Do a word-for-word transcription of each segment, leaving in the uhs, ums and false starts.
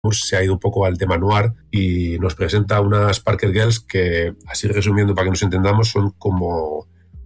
se ha ido un poco al tema noir y nos presenta unas Parker Girls que, así resumiendo para que nos entendamos, son como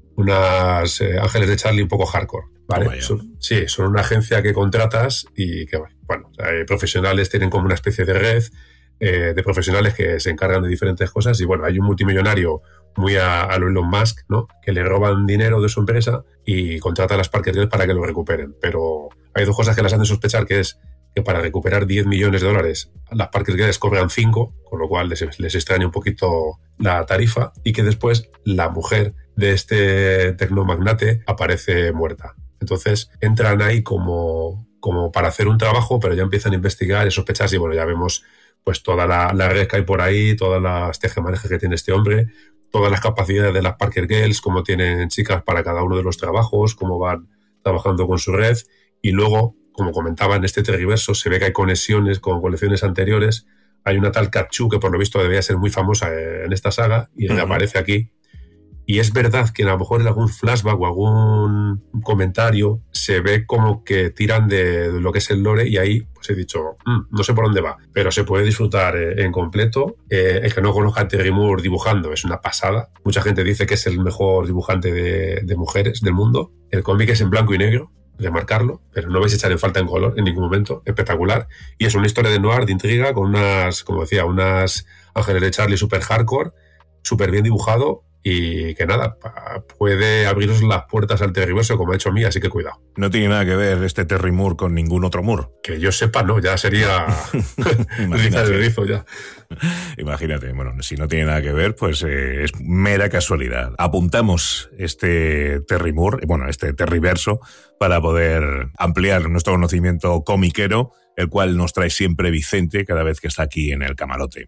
unas eh, Ángeles de Charlie un poco hardcore, ¿vale? Oh, son, sí, son una agencia que contratas y que, bueno, eh, profesionales tienen como una especie de red eh, de profesionales que se encargan de diferentes cosas y, bueno, hay un multimillonario muy a, a lo Elon Musk, ¿no? Que le roban dinero de su empresa y contrata a las Parker Girls para que lo recuperen. Pero hay dos cosas que las hacen sospechar, que es que para recuperar diez millones de dólares las Parker Girls cobran cinco, con lo cual les, les extraña un poquito la tarifa, y que después la mujer de este tecnomagnate aparece muerta. Entonces entran ahí como, como para hacer un trabajo, pero ya empiezan a investigar y sospechar, y bueno, ya vemos pues toda la, la red que hay por ahí, todas las tejemanejas que tiene este hombre, todas las capacidades de las Parker Girls, cómo tienen chicas para cada uno de los trabajos, cómo van trabajando con su red, y luego, como comentaba, en este Terriverso se ve que hay conexiones con colecciones anteriores. Hay una tal Katchoo que por lo visto debería ser muy famosa en esta saga y uh-huh. reaparece aquí. Y es verdad que a lo mejor en algún flashback o algún comentario se ve como que tiran de lo que es el lore, y ahí pues he dicho, mmm, no sé por dónde va, pero se puede disfrutar en completo. Eh, el que no conozca a Terry Moore dibujando es una pasada. Mucha gente dice que es el mejor dibujante de, de mujeres del mundo. El cómic es en blanco y negro, remarcarlo, pero no vais a echar en falta en color en ningún momento. Espectacular. Y es una historia de noir, de intriga, con unas, como decía, unas Ángeles de Charlie super hardcore, súper bien dibujado, y que nada, puede abriros las puertas al Terriverso como ha hecho a mí, así que cuidado. No tiene nada que ver este Terry Moore con ningún otro Moore. Que yo sepa, no, ya sería Imagínate. rizo ya. Imagínate, bueno, si no tiene nada que ver, pues eh, es mera casualidad. Apuntamos este Terry Moore, bueno, este Terriverso, para poder ampliar nuestro conocimiento comiquero, el cual nos trae siempre Vicente cada vez que está aquí en el camarote.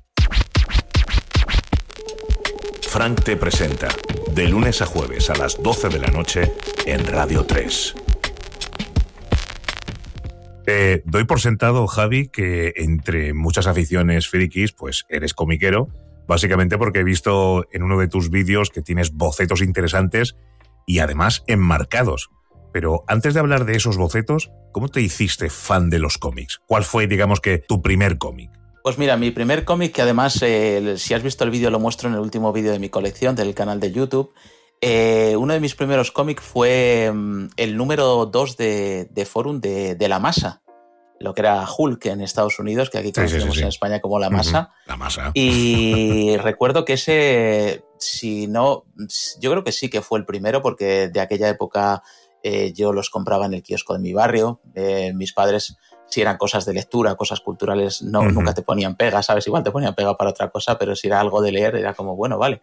Frank te presenta, de lunes a jueves a las doce de la noche en Radio tres. Eh, doy por sentado, Javi, que entre muchas aficiones frikis, pues eres comiquero, básicamente porque he visto en uno de tus vídeos que tienes bocetos interesantes y además enmarcados. Pero antes de hablar de esos bocetos, ¿cómo te hiciste fan de los cómics? ¿Cuál fue, digamos que, tu primer cómic? Pues mira, mi primer cómic, que además, eh, si has visto el vídeo, lo muestro en el último vídeo de mi colección del canal de YouTube. Eh, uno de mis primeros cómics fue um, el número dos de, de Forum de, de La Masa, lo que era Hulk en Estados Unidos, que aquí conocemos sí, sí, sí. en España como La Masa. Uh-huh. La Masa. Y recuerdo que ese, si no, yo creo que sí que fue el primero, porque de aquella época eh, yo los compraba en el kiosco de mi barrio. Eh, mis padres, si eran cosas de lectura, cosas culturales, no, uh-huh. nunca te ponían pega, ¿sabes? Igual te ponían pega para otra cosa, pero si era algo de leer, era como, bueno, vale.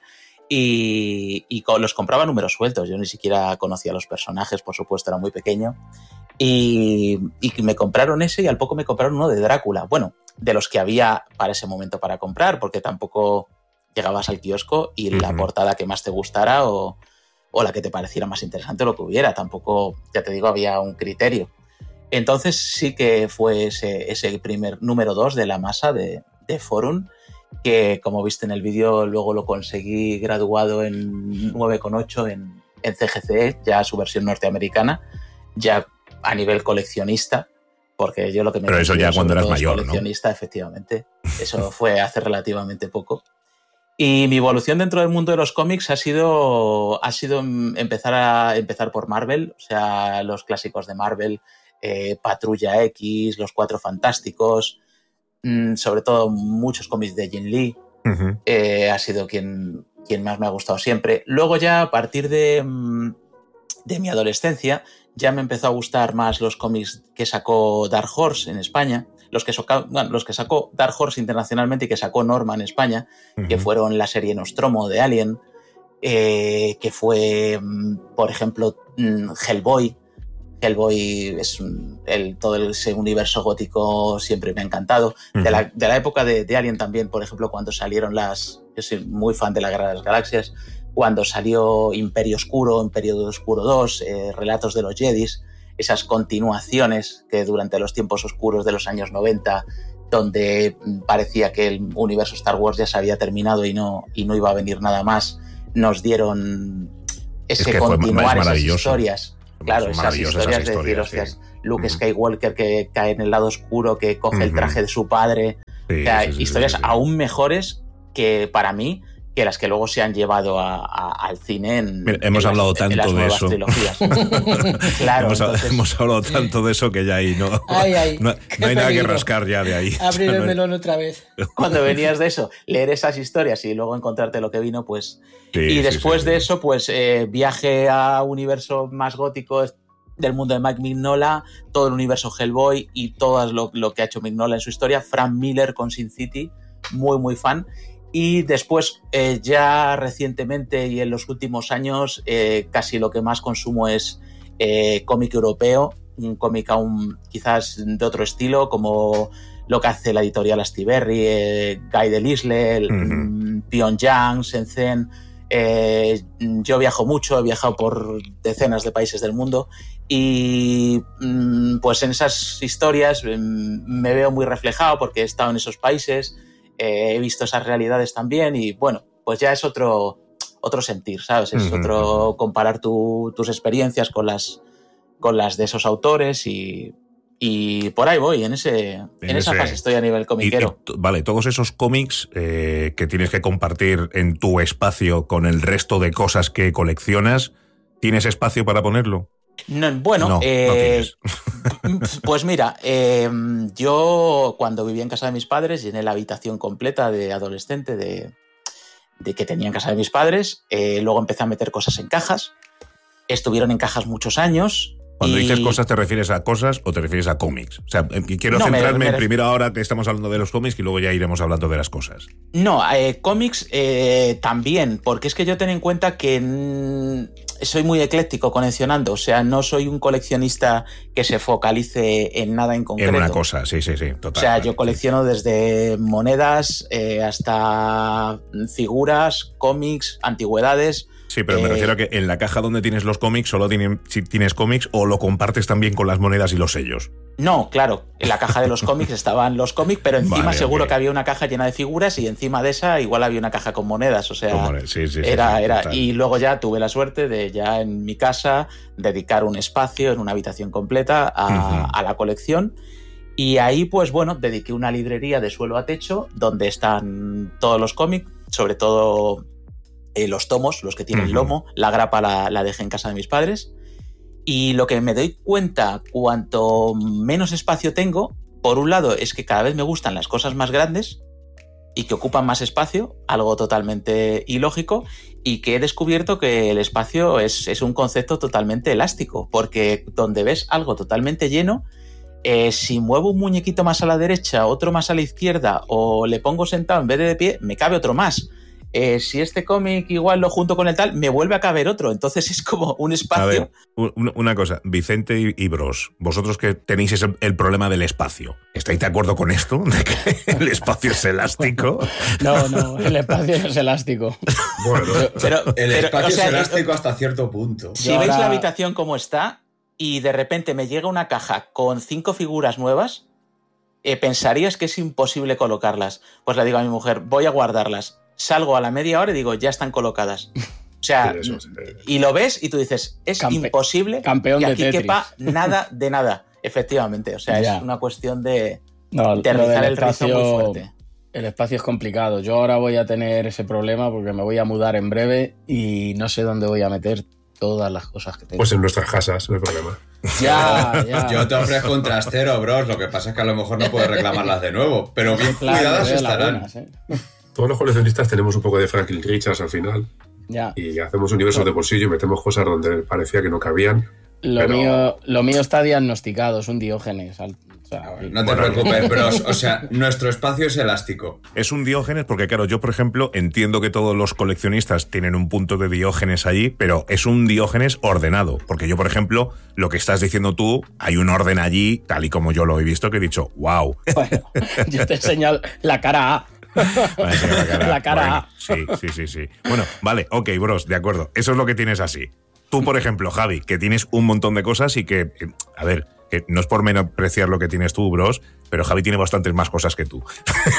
Y, y los compraba números sueltos. Yo ni siquiera conocía a los personajes, por supuesto, era muy pequeño. Y, y me compraron ese, y al poco me compraron uno de Drácula. Bueno, de los que había para ese momento para comprar, porque tampoco llegabas al kiosco y uh-huh. la portada que más te gustara o, o la que te pareciera más interesante lo que hubiera. Tampoco, ya te digo, había un criterio. Entonces sí que fue ese, ese primer número dos de La Masa de, de Forum, que como viste en el vídeo luego lo conseguí graduado en nueve coma ocho en, en C G C E, ya su versión norteamericana, ya a nivel coleccionista, porque yo lo que me... Pero eso ya cuando eras mayor, coleccionista, ¿no? Efectivamente, eso fue hace relativamente poco. Y mi evolución dentro del mundo de los cómics ha sido, ha sido empezar, a, empezar por Marvel, o sea, los clásicos de Marvel, Eh, Patrulla X, Los Cuatro Fantásticos, mmm, sobre todo muchos cómics de Jim Lee, uh-huh. eh, ha sido quien, quien más me ha gustado siempre. Luego ya a partir de, de mi adolescencia ya me empezó a gustar más los cómics que sacó Dark Horse en España, los que, soca, bueno, los que sacó Dark Horse internacionalmente y que sacó Norma en España, uh-huh. que fueron la serie Nostromo de Alien, eh, que fue, por ejemplo, Hellboy. Hellboy es un, el, todo ese universo gótico siempre me ha encantado. Uh-huh. De, la, de la época de, de Alien también, por ejemplo, cuando salieron las... Yo soy muy fan de la Guerra de las Galaxias. Cuando salió Imperio Oscuro, Imperio Oscuro dos, eh, Relatos de los Jedis, esas continuaciones que durante los tiempos oscuros de los años noventa, donde parecía que el universo Star Wars ya se había terminado y no, y no iba a venir nada más, nos dieron ese es que continuar fue, esas historias. Claro, esas historias, esas historias de decir, sí. hostias, Luke uh-huh. Skywalker que cae en el lado oscuro, que coge uh-huh. el traje de su padre. Sí, o sea, sí, sí, historias sí, sí, sí. aún mejores que para mí que las que luego se han llevado a, a, al cine en, Mira, hemos en hablado las, tanto en las de nuevas eso. trilogías. Claro, hemos, entonces... hemos hablado tanto de eso que ya ahí no, ay, ay, no, no hay nada que rascar ya de ahí. Abrir el melón otra vez. Cuando venías de eso, leer esas historias y luego encontrarte lo que vino, pues... Sí, y después sí, sí, de sí. eso, pues eh, viaje a universo más gótico del mundo de Mike Mignola, todo el universo Hellboy y todo lo, lo que ha hecho Mignola en su historia. Frank Miller con Sin City, muy, muy fan. Y después, eh, ya recientemente y en los últimos años, eh, casi lo que más consumo es eh, cómic europeo, un cómic aún quizás de otro estilo, como lo que hace la editorial Astiberri, eh, Guy Delisle, uh-huh. Pyongyang, Shenzhen. Eh, yo viajo mucho, he viajado por decenas de países del mundo y pues en esas historias me veo muy reflejado porque he estado en esos países. Eh, he visto esas realidades también y bueno, pues ya es otro, otro sentir, ¿sabes? Es uh-huh. otro comparar tu, tus experiencias con las, con las de esos autores y, y por ahí voy, en, ese, en, en esa ese... fase estoy a nivel comiquero. Y, y, vale, todos esos cómics eh, que tienes que compartir en tu espacio con el resto de cosas que coleccionas, ¿tienes espacio para ponerlo? No, bueno, no, eh, no pues mira, eh, yo cuando vivía en casa de mis padres llené la habitación completa de adolescente de, de que tenía en casa de mis padres, eh, luego empecé a meter cosas en cajas, estuvieron en cajas muchos años. Cuando y... dices cosas, ¿te refieres a cosas o te refieres a cómics? O sea, quiero no, centrarme me, me... en primero ahora que estamos hablando de los cómics y luego ya iremos hablando de las cosas. No, eh, cómics eh, también, porque es que yo ten en cuenta que n- soy muy ecléctico coleccionando, o sea, no soy un coleccionista que se focalice en nada en concreto. En una cosa, sí, sí, sí, total. O sea, yo colecciono sí. desde monedas eh, hasta figuras, cómics, antigüedades. Sí, pero me eh, refiero a que en la caja donde tienes los cómics solo tienen, si tienes cómics o lo compartes también con las monedas y los sellos. No, claro, en la caja de los cómics estaban los cómics, pero encima vale, seguro okay. que había una caja llena de figuras y encima de esa igual había una caja con monedas, o sea, monedas. Sí, sí, era, sí, era y luego ya tuve la suerte de ya en mi casa dedicar un espacio en una habitación completa a, uh-huh. a la colección. Y ahí, pues bueno, dediqué una librería de suelo a techo donde están todos los cómics, sobre todo eh, los tomos, los que tienen uh-huh. lomo. La grapa la, la dejé en casa de mis padres. Y lo que me doy cuenta, cuanto menos espacio tengo, por un lado es que cada vez me gustan las cosas más grandes y que ocupan más espacio, algo totalmente ilógico, y que he descubierto que el espacio es, es un concepto totalmente elástico, porque donde ves algo totalmente lleno, eh, si muevo un muñequito más a la derecha, otro más a la izquierda, o le pongo sentado en vez de de pie, me cabe otro más. Eh, si este cómic igual lo junto con el tal, me vuelve a caber otro. Entonces es como un espacio... A ver, una cosa, Vicente y, y Bros, vosotros que tenéis ese, el problema del espacio, ¿estáis de acuerdo con esto? ¿De que el espacio es elástico? No, no, el espacio no es elástico. Bueno, pero, el pero, espacio o sea, es elástico es, hasta cierto punto. Si ahora... veis la habitación como está y de repente me llega una caja con cinco figuras nuevas, eh, pensarías que es imposible colocarlas. Pues le digo a mi mujer, voy a guardarlas. Salgo a la media hora y digo, ya están colocadas. O sea, sí, sí. y lo ves y tú dices, es Campe imposible campeón que aquí de Tetris. Quepa nada de nada. Efectivamente, o sea, ya. es una cuestión de no, aterrizar el rizo muy fuerte. El espacio es complicado. Yo ahora voy a tener ese problema porque me voy a mudar en breve y no sé dónde voy a meter todas las cosas que tengo. Pues en nuestras casas, no hay problema. Ya, ya. Yo te ofrezco un trastero, bros. Lo que pasa es que a lo mejor no puedes reclamarlas de nuevo, pero bien claro, cuidadas estarán. Buenas, ¿eh? Todos los coleccionistas tenemos un poco de Franklin Richards al final. Ya. Y hacemos universos de bolsillo y metemos cosas donde parecía que no cabían. Lo, pero... mío, lo mío está diagnosticado, es un Diógenes. O sea, no te preocupes, bros. O sea, nuestro espacio es elástico. Es un Diógenes porque, claro, yo, por ejemplo, entiendo que todos los coleccionistas tienen un punto de Diógenes allí, pero es un Diógenes ordenado. Porque yo, por ejemplo, lo que estás diciendo tú, hay un orden allí, tal y como yo lo he visto, que he dicho, wow. Bueno, yo te enseño la cara A. La cara, la cara bueno, sí, sí, sí, sí. Bueno, vale, ok, bros, de acuerdo. Eso es lo que tienes así. Tú, por ejemplo, Javi, que tienes un montón de cosas y que, a ver, que no es por menospreciar lo que tienes tú, Bros, pero Javi tiene bastantes más cosas que tú.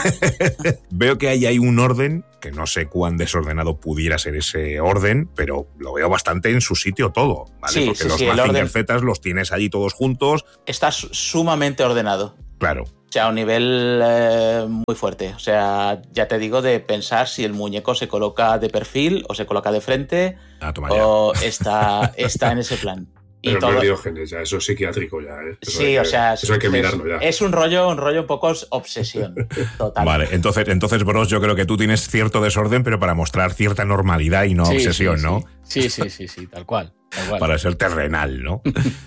Veo que hay, hay un orden, que no sé cuán desordenado pudiera ser ese orden, pero lo veo bastante en su sitio todo, ¿vale? Sí, Porque sí, los sí, Mazinger Zetas los tienes allí todos juntos. Está sumamente ordenado. Claro. O sea, a un nivel eh, muy fuerte. O sea, ya te digo, de pensar si el muñeco se coloca de perfil o se coloca de frente Ah, toma o ya. está, está en ese plan. Y Pero todo... no es Diógenes, ya, eso es psiquiátrico ya, ¿eh? Eso Sí, que, o sea, eso hay que es, mirarlo ya. es un rollo, un rollo un poco obsesión. Total. Vale, entonces, entonces, Bros, yo creo que tú tienes cierto desorden, pero para mostrar cierta normalidad y no Sí, obsesión, sí, ¿no? Sí, sí, sí, sí, tal cual. Tal cual. Para ser terrenal, ¿no?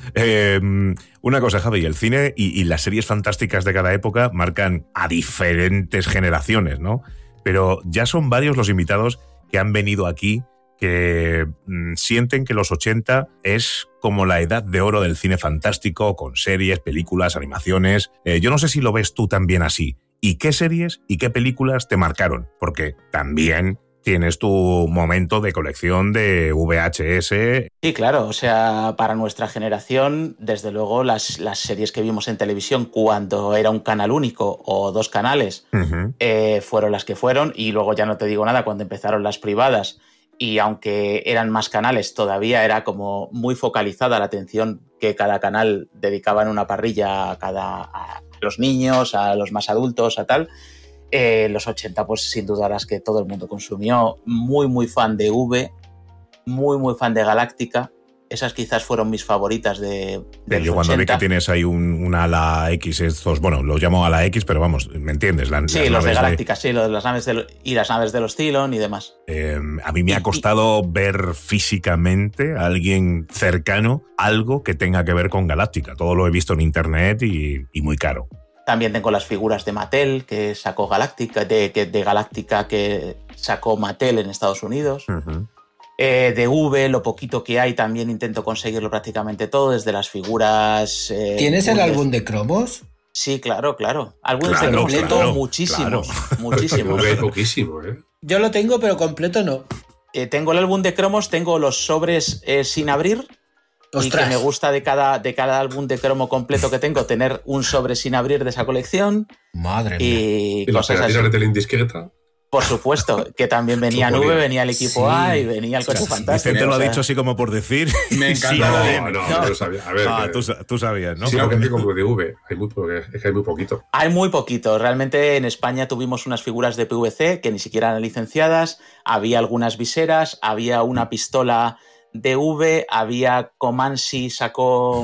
eh, una cosa, Javi, el cine y, y las series fantásticas de cada época marcan a diferentes generaciones, ¿no? Pero ya son varios los invitados que han venido aquí que mmm, sienten que los ochenta es como la edad de oro del cine fantástico, con series, películas, animaciones. Eh, yo no sé si lo ves tú también así. ¿Y qué series y qué películas te marcaron? Porque también tienes tu momento de colección de V H S. Sí, claro, o sea, para nuestra generación, desde luego, las, las series que vimos en televisión cuando era un canal único o dos canales uh-huh. eh, fueron las que fueron, y luego ya no te digo nada cuando empezaron las privadas, y aunque eran más canales, todavía era como muy focalizada la atención que cada canal dedicaba en una parrilla a, cada, a los niños, a los más adultos, a tal. Eh, los ochenta, pues sin duda las que todo el mundo consumió. Muy, muy fan de V, muy, muy fan de Galáctica. Esas quizás fueron mis favoritas de, de Yo cuando vi que tienes ahí un, una ala X, estos, bueno, los llamo ala X, pero vamos, ¿me entiendes? La, sí, los de Galáctica, de... sí, los de las naves de, y las naves de los Cylon y demás. Eh, a mí me y, ha costado y... ver físicamente a alguien cercano algo que tenga que ver con Galáctica. Todo lo he visto en internet y, y muy caro. También tengo las figuras de Mattel que sacó Galáctica, de, de Galáctica que sacó Mattel en Estados Unidos. Uh-huh. Eh, de V, lo poquito que hay, también intento conseguirlo prácticamente todo, desde las figuras... Eh, ¿Tienes el álbum de cromos? Sí, claro, claro. Álbumes claro, de completo, claro, muchísimos. Claro. Muchísimos. Hay poquísimo, ¿eh? Yo lo tengo, pero completo no. Eh, tengo el álbum de cromos, tengo los sobres eh, sin abrir. ¡Ostras! Y que me gusta de cada, de cada álbum de cromo completo que tengo, tener un sobre sin abrir de esa colección. Madre y mía. ¿Y las pegatinas de tela indiscreta? Por supuesto, que también venía Nube, venía el equipo sí. A y venía el coche fantástico. Vicente lo o sea. ha dicho así como por decir. Me encanta. Sí, no, no, no, no sabía. A ver, ah, que... tú, tú sabías, ¿no? Sí, lo que digo como de V, hay muy, es que hay muy poquito. Hay muy poquito. Realmente en España tuvimos unas figuras de P V C que ni siquiera eran licenciadas, había algunas viseras, había una pistola de V, había Comanche, sacó,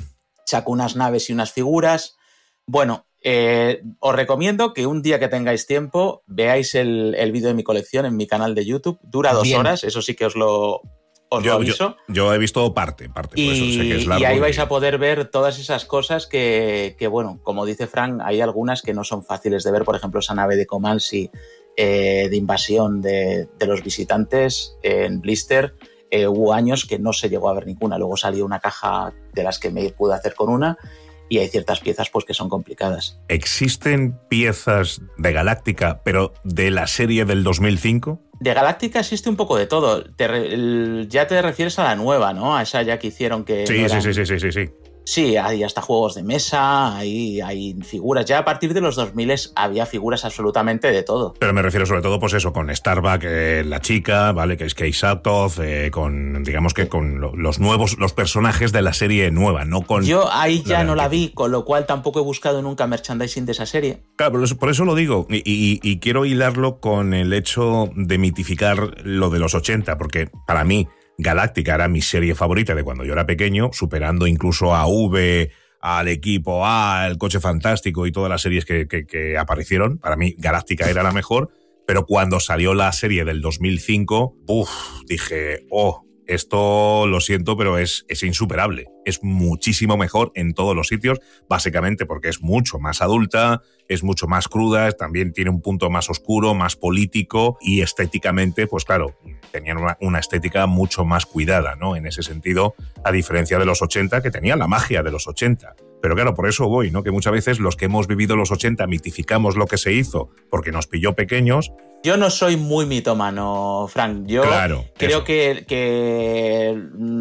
sacó unas naves y unas figuras. Bueno, eh, os recomiendo que un día que tengáis tiempo veáis el, el vídeo de mi colección en mi canal de YouTube. Dura dos Bien. horas, eso sí que os lo, os yo, lo aviso. Yo, yo he visto parte, parte. Y, por eso sé que es largo y ahí vais y... a poder ver todas esas cosas que, que, bueno, como dice Frank, hay algunas que no son fáciles de ver. Por ejemplo, esa nave de Comanche eh, de invasión de, de los visitantes en Blister. Eh, hubo años que no se llegó a ver ninguna. Luego salió una caja de las que me pude hacer con una. Y hay ciertas piezas pues que son complicadas. ¿Existen piezas de Galáctica, pero de la serie del dos mil cinco? De Galáctica existe un poco de todo. Te re, el, ya te refieres a la nueva, ¿no? A esa ya que hicieron que... Sí, no eran... sí, sí, sí, sí, sí. Sí, hay hasta juegos de mesa, hay, hay figuras. Ya a partir de los dos mil había figuras absolutamente de todo. Pero me refiero sobre todo, pues eso, con Starbuck, eh, la chica, ¿vale? Que es Kei Sato, eh, con, digamos que con los nuevos, los personajes de la serie nueva, no con... Yo ahí ya la no la vi, con lo cual tampoco he buscado nunca merchandising de esa serie. Claro, por eso, por eso lo digo, y, y, y quiero hilarlo con el hecho de mitificar lo de los ochenta, porque para mí Galáctica era mi serie favorita de cuando yo era pequeño, superando incluso a V, al equipo A, el coche fantástico y todas las series que, que, que aparecieron. Para mí Galáctica era la mejor, pero cuando salió la serie del dos mil cinco, uff, dije, oh, esto lo siento, pero es, es insuperable. Es muchísimo mejor en todos los sitios, básicamente porque es mucho más adulta, es mucho más cruda, también tiene un punto más oscuro, más político y estéticamente, pues claro, tenían una, una estética mucho más cuidada, ¿no? En ese sentido, a diferencia de los ochenta, que tenían la magia de los ochenta. Pero claro, por eso voy, ¿no? Que muchas veces los que hemos vivido los ochenta mitificamos lo que se hizo porque nos pilló pequeños, Yo no soy muy mitómano, Frank. Yo claro, creo eso. que, que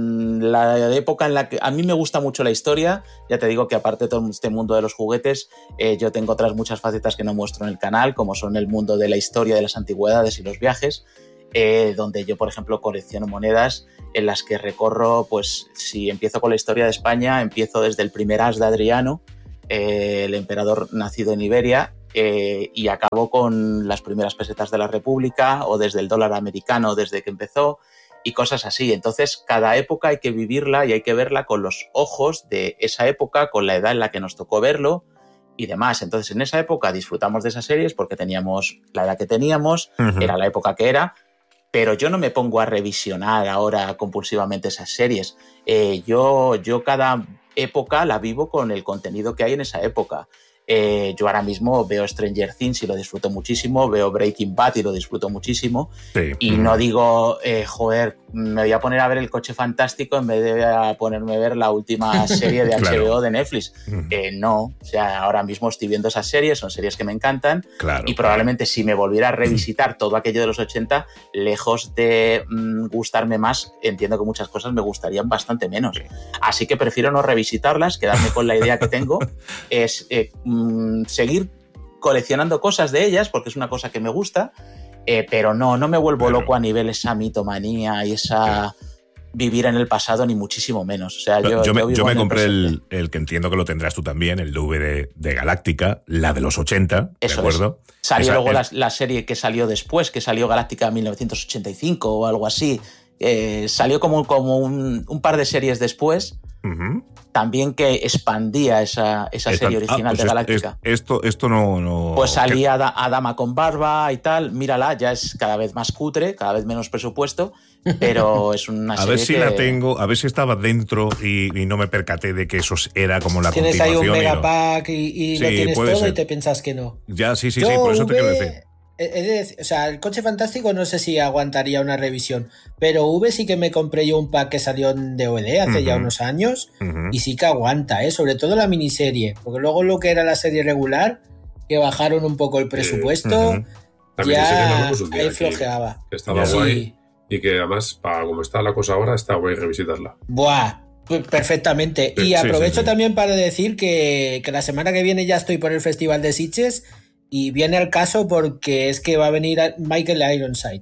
la época en la que... A mí me gusta mucho la historia. Ya te digo que aparte de todo este mundo de los juguetes, eh, yo tengo otras muchas facetas que no muestro en el canal, como son el mundo de la historia de las antigüedades y los viajes, eh, donde yo, por ejemplo, colecciono monedas en las que recorro, pues si empiezo con la historia de España, empiezo desde el primer as de Adriano, eh, el emperador nacido en Iberia, Eh, y acabó con las primeras pesetas de la República o desde el dólar americano desde que empezó y cosas así. Entonces, cada época hay que vivirla y hay que verla con los ojos de esa época, con la edad en la que nos tocó verlo y demás. Entonces, en esa época disfrutamos de esas series porque teníamos la edad que teníamos, uh-huh. era la época que era, pero yo no me pongo a revisionar ahora compulsivamente esas series. Eh, yo, yo cada época la vivo con el contenido que hay en esa época. Eh, yo ahora mismo veo Stranger Things y lo disfruto muchísimo, veo Breaking Bad y lo disfruto muchísimo, sí. y mm. no digo, eh, joder, me voy a poner a ver El Coche Fantástico en vez de a ponerme a ver la última serie de H B O claro. de Netflix. Mm. Eh, no, o sea, ahora mismo estoy viendo esas series, son series que me encantan, claro, y probablemente claro. si me volviera a revisitar mm. todo aquello de los ochenta, lejos de mm, gustarme más, entiendo que muchas cosas me gustarían bastante menos. Sí. Así que prefiero no revisitarlas, quedarme con la idea que tengo, es... Eh, seguir coleccionando cosas de ellas porque es una cosa que me gusta, eh, pero no, no me vuelvo pero, loco a nivel esa mitomanía y esa sí. vivir en el pasado, ni muchísimo menos. O sea, yo, yo me, yo yo me compré el, el, el que entiendo que lo tendrás tú también, el D V D de Galáctica, la de los ochenta, Eso ¿de acuerdo? Es. Salió esa, luego el... la, la serie que salió después, que salió Galáctica en mil novecientos ochenta y cinco o algo así. Eh, salió como, como un, un par de series después. Uh-huh. También que expandía esa, esa serie original ah, pues de Galáctica. Es, esto, esto no, no... Pues salía ¿Qué? a Dama con barba y tal. Mírala, ya es cada vez más cutre, cada vez menos presupuesto, pero es una a serie ver si que... la tengo, a ver si estaba dentro y, y no me percaté de que eso era como la tienes continuación. Tienes ahí un y, megapack no... y, y sí, lo tienes todo ser. y te piensas que no. Ya, sí, sí, Yo, sí, por eso V... te quiero decir. He de decir, o sea, el Coche Fantástico no sé si aguantaría una revisión, pero V sí que me compré yo un pack que salió en D V D hace uh-huh. ya unos años uh-huh. y sí que aguanta, ¿eh? Sobre todo la miniserie, porque luego lo que era la serie regular, que bajaron un poco el presupuesto, uh-huh. ya ahí aquí, flojeaba. Que estaba sí. guay y que además, para como está la cosa ahora, está guay revisitarla. Buah, perfectamente. Y sí, aprovecho sí, sí, también para decir que, que la semana que viene ya estoy por el Festival de Sitges. Y viene al caso porque es que va a venir Michael Ironside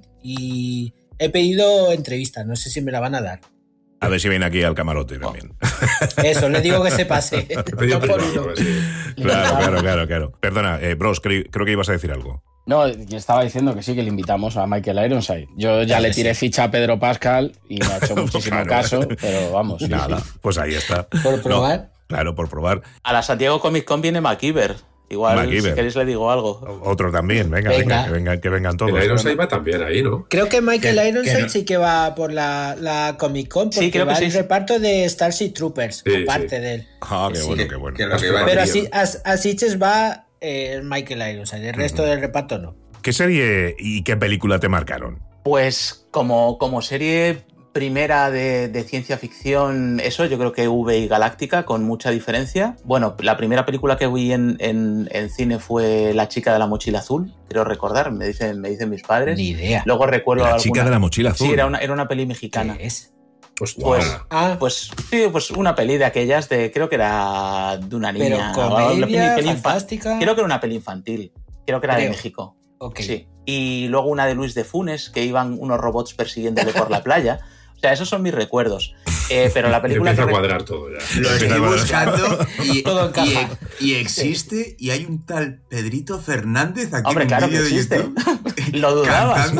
y he pedido entrevista, no sé si me la van a dar. A ver si viene aquí al camarote también. Eso, le digo que se pase. no por uno. Claro, claro, claro, claro. Perdona, eh, Bros, creo, creo que ibas a decir algo. No, yo estaba diciendo que sí, que le invitamos a Michael Ironside. Yo ya le tiré ficha a Pedro Pascal y me ha hecho muchísimo claro. caso, pero vamos. Sí, Nada, sí. pues ahí está. ¿Por probar? No, claro, por probar. A la Santiago Comic Con viene MacGyver. Igual, MacGyver. Si queréis le digo algo. Otro también, venga, venga, venga que, vengan, que vengan todos. El Ironside va también ahí, ¿no? Creo que Michael que, Ironside que no. sí que va por la, la Comic Con, porque sí, creo va que sí, el sí. reparto de Starship Troopers, sí, aparte sí. de él. Ah, qué sí, bueno, qué bueno. Que, que Pero así, a, a Sitges va eh, Michael Ironside, el resto uh-huh. del reparto no. ¿Qué serie y qué película te marcaron? Pues como, como serie primera de, de ciencia ficción, eso yo creo que V y Galáctica, con mucha diferencia. Bueno, la primera película que vi en, en, en cine fue La chica de la mochila azul, creo recordar, me dicen, me dicen mis padres. Ni idea. Luego recuerdo La alguna... chica de la mochila azul. Sí, era una, era una peli mexicana. ¿Qué es? Pues, pues, ah. pues, sí, pues una peli de aquellas de, creo que era de una niña. Pero comedia, una peli, peli fantástica. Creo que era una peli infantil, creo que era creo. de México. Okay. Sí. Y luego una de Luis de Funes, que iban unos robots persiguiéndole por la playa. O sea, esos son mis recuerdos. Eh, pero la película... Empieza que... a cuadrar todo ya. Lo estoy buscando y, todo y, y existe sí. y hay un tal Pedrito Fernández aquí Hombre, en claro un vídeo que de existe. YouTube. Lo dudabas.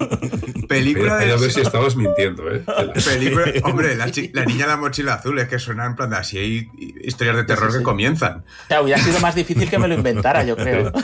Película de... A ver si estabas mintiendo, ¿eh? Película... Hombre, la, chi... la niña de la mochila azul, es que suena en plan de así, hay historias de terror sí, sí, que sí. comienzan. O sea, hubiera sido más difícil que me lo inventara, yo creo.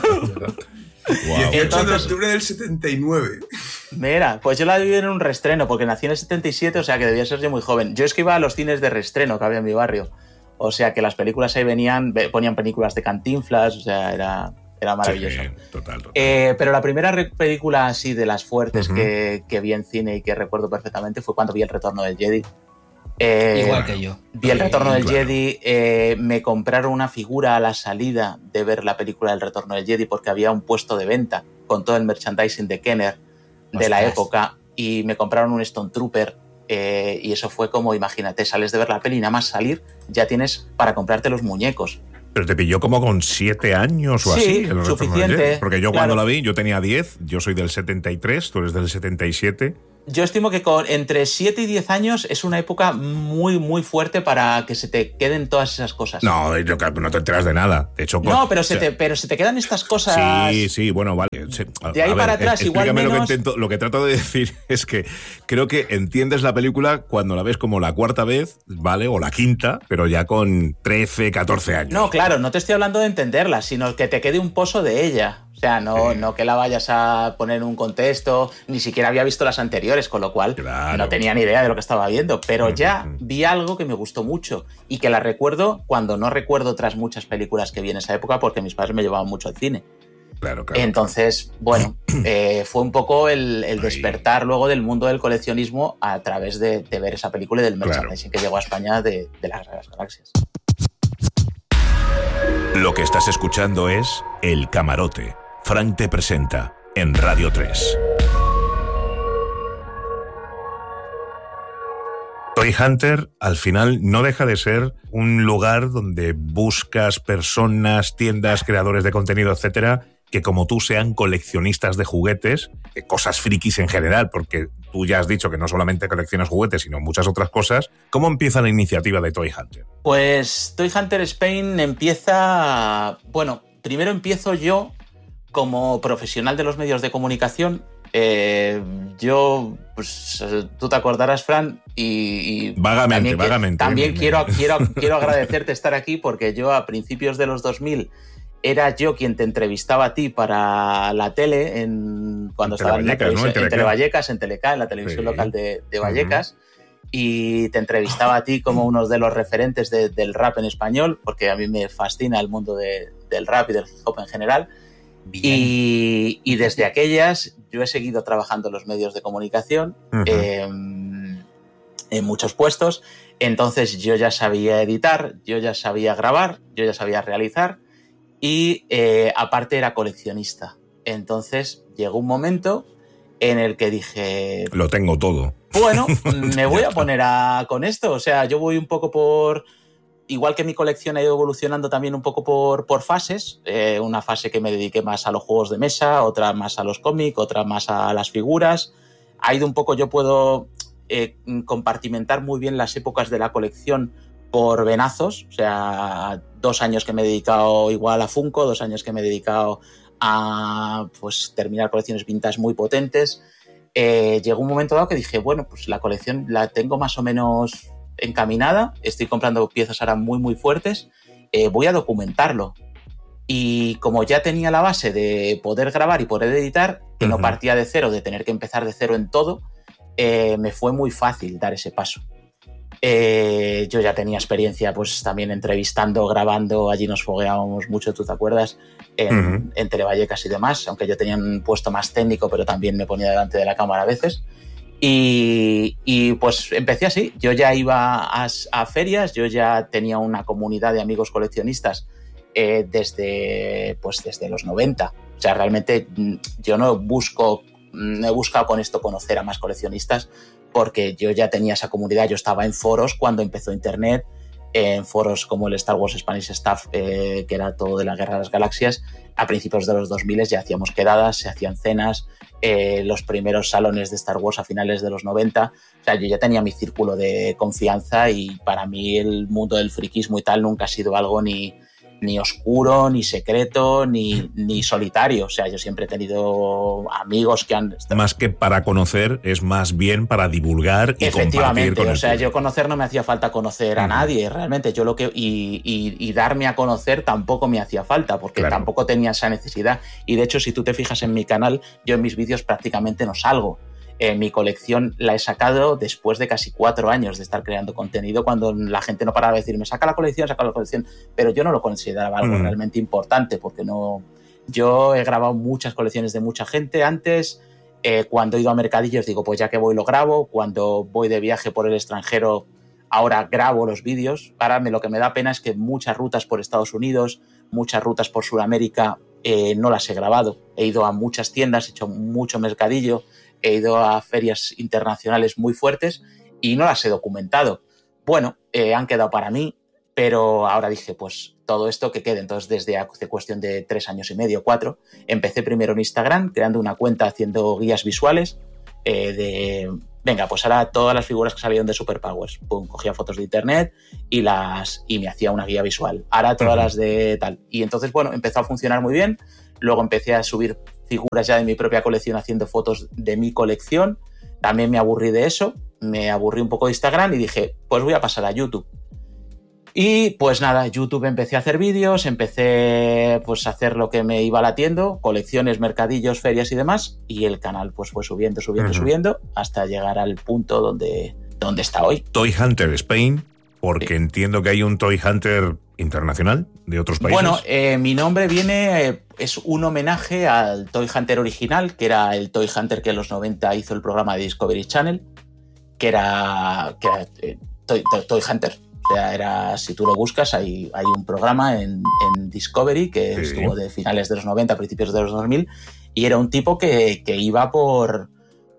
Wow. dieciocho de octubre del setenta y nueve. Mira, pues yo la viví en un reestreno, porque nací en el setenta y siete, o sea que debía ser yo muy joven. Yo es que iba a los cines de reestreno que había en mi barrio. O sea que las películas ahí venían, ponían películas de Cantinflas, o sea, era, era maravilloso. Sí, total, total. Eh, pero la primera re- película así de las fuertes uh-huh. que, que vi en cine y que recuerdo perfectamente fue cuando vi El Retorno del Jedi. Eh, Igual que yo. Vi El Retorno del claro. Jedi, eh, me compraron una figura a la salida de ver la película del Retorno del Jedi porque había un puesto de venta con todo el merchandising de Kenner de Ostras. la época, y me compraron un Stone Trooper, eh, y eso fue como, imagínate, sales de ver la peli y nada más salir ya tienes para comprarte los muñecos. Pero te pilló como con siete años o sí, así. Suficiente. Porque yo claro. cuando la vi, yo tenía diez, yo soy del setenta y tres, tú eres del setenta y siete. Yo estimo que con entre siete y diez años es una época muy, muy fuerte para que se te queden todas esas cosas. No, yo, no te enteras de nada. De hecho, no, pero, se o sea, te, pero se te quedan estas cosas... Sí, sí, bueno, vale. Sí. De ahí a para ver, atrás, igual menos... Lo que, intento, lo que trato de decir es que creo que entiendes la película cuando la ves como la cuarta vez, ¿vale? O la quinta, pero ya con trece, catorce años. No, claro, no te estoy hablando de entenderla, sino que te quede un pozo de ella. O sea, no, sí. no que la vayas a poner en un contexto, ni siquiera había visto las anteriores, con lo cual claro. no tenía ni idea de lo que estaba viendo, pero ya uh-huh. vi algo que me gustó mucho y que la recuerdo cuando no recuerdo otras muchas películas que vi en esa época porque mis padres me llevaban mucho al cine. Claro, claro. Entonces, bueno, eh, fue un poco el, el despertar luego del mundo del coleccionismo a través de, de ver esa película y del merchandising claro. que llegó a España de, de las, de las galaxias. Lo que estás escuchando es El Camarote. Frank te presenta en Radio tres. Toy Hunter al final no deja de ser un lugar donde buscas personas, tiendas, creadores de contenido, etcétera, que como tú sean coleccionistas de juguetes, de cosas frikis en general, porque tú ya has dicho que no solamente coleccionas juguetes, sino muchas otras cosas. ¿Cómo empieza la iniciativa de Toy Hunter? Pues Toy Hunter Spain empieza... Bueno, primero empiezo yo como profesional de los medios de comunicación. Eh, yo, pues tú te acordarás, Fran, y, y vagamente, también, vagamente. También quiero, quiero, quiero agradecerte estar aquí porque yo a principios de los dos mil era yo quien te entrevistaba a ti para la tele en, cuando en estaba en, la televisión, ¿no? en, en Televallecas, en Teleca, en la televisión sí. local de, de Vallecas, uh-huh. y te entrevistaba a ti como uno de los referentes de, del rap en español, porque a mí me fascina el mundo de, del rap y del hip hop en general. Y, y desde aquellas yo he seguido trabajando en los medios de comunicación, uh-huh. eh, en muchos puestos. Entonces yo ya sabía editar, yo ya sabía grabar, yo ya sabía realizar y eh, aparte era coleccionista. Entonces llegó un momento en el que dije... Lo tengo todo. Bueno, me voy a poner a, con esto. O sea, yo voy un poco por... Igual que mi colección ha ido evolucionando también un poco por, por fases, eh, una fase que me dediqué más a los juegos de mesa, otra más a los cómics, otra más a las figuras. Ha ido un poco, yo puedo eh, compartimentar muy bien las épocas de la colección por venazos, o sea, dos años que me he dedicado igual a Funko, dos años que me he dedicado a pues, terminar colecciones vintage muy potentes. Eh, llegó un momento dado que dije, bueno, pues la colección la tengo más o menos... encaminada, estoy comprando piezas ahora muy muy fuertes, eh, voy a documentarlo. Y como ya tenía la base de poder grabar y poder editar, que uh-huh. no partía de cero, de tener que empezar de cero en todo, eh, me fue muy fácil dar ese paso. Eh, yo ya tenía experiencia pues también entrevistando, grabando, allí nos fogueábamos mucho, ¿tú te acuerdas? En, uh-huh. en Televallecas y demás, aunque yo tenía un puesto más técnico, pero también me ponía delante de la cámara a veces. Y, y pues empecé así, yo ya iba a, a ferias, yo ya tenía una comunidad de amigos coleccionistas eh, desde, pues desde los noventa. O sea, realmente yo no busco, no he buscado con esto conocer a más coleccionistas porque yo ya tenía esa comunidad, yo estaba en foros cuando empezó Internet, en foros como el Star Wars Spanish Stuff, eh, que era todo de la Guerra de las Galaxias. A principios de los dos mil ya hacíamos quedadas, se hacían cenas, eh, los primeros salones de Star Wars a finales de los noventa. O sea, yo ya tenía mi círculo de confianza y para mí el mundo del friquismo y tal nunca ha sido algo ni, ni oscuro, ni secreto, ni, ni solitario. O sea, yo siempre he tenido amigos que han... Más que para conocer, es más bien para divulgar y compartir con el o sea, público. Yo conocer no me hacía falta conocer a uh-huh. nadie, realmente. Yo lo que y, y, y darme a conocer tampoco me hacía falta, porque claro. tampoco tenía esa necesidad. Y de hecho, si tú te fijas en mi canal, yo en mis vídeos prácticamente no salgo. Eh, mi colección la he sacado después de casi cuatro años de estar creando contenido, cuando la gente no paraba de decirme, saca la colección, saca la colección, pero yo no lo consideraba algo mm. realmente importante, porque no... Yo he grabado muchas colecciones de mucha gente antes, eh, cuando he ido a mercadillos digo, pues ya que voy lo grabo, cuando voy de viaje por el extranjero ahora grabo los vídeos. Ahora me, lo que me da pena es que muchas rutas por Estados Unidos, muchas rutas por Sudamérica, eh, no las he grabado. He ido a muchas tiendas, he hecho mucho mercadillo, he ido a ferias internacionales muy fuertes y no las he documentado. Bueno, eh, han quedado para mí, pero ahora dije, pues todo esto que quede. Entonces, desde hace cuestión de tres años y medio, cuatro, empecé primero en Instagram, creando una cuenta haciendo guías visuales eh, de... Venga, pues ahora todas las figuras que salieron de Superpowers. Pum, cogía fotos de internet y las y me hacía una guía visual. Ahora todas uh-huh. las de tal. Y entonces, bueno, empezó a funcionar muy bien. Luego empecé a subir figuras ya de mi propia colección haciendo fotos de mi colección. También me aburrí de eso. Me aburrí un poco de Instagram y dije, pues voy a pasar a YouTube. Y pues nada, YouTube empecé a hacer vídeos, empecé pues a hacer lo que me iba latiendo, colecciones, mercadillos, ferias y demás, y el canal pues fue subiendo, subiendo, uh-huh. subiendo, hasta llegar al punto donde, donde está hoy. Toy Hunter Spain, porque sí. entiendo que hay un Toy Hunter internacional de otros países. Bueno, eh, mi nombre viene, eh, es un homenaje al Toy Hunter original, que era el Toy Hunter que en los noventa hizo el programa de Discovery Channel, que era, que era eh, Toy, Toy, Toy Hunter. O sea, era, si tú lo buscas, hay, hay un programa en, en Discovery que sí. estuvo de finales de los noventa, principios de los dos mil, y era un tipo que, que iba por,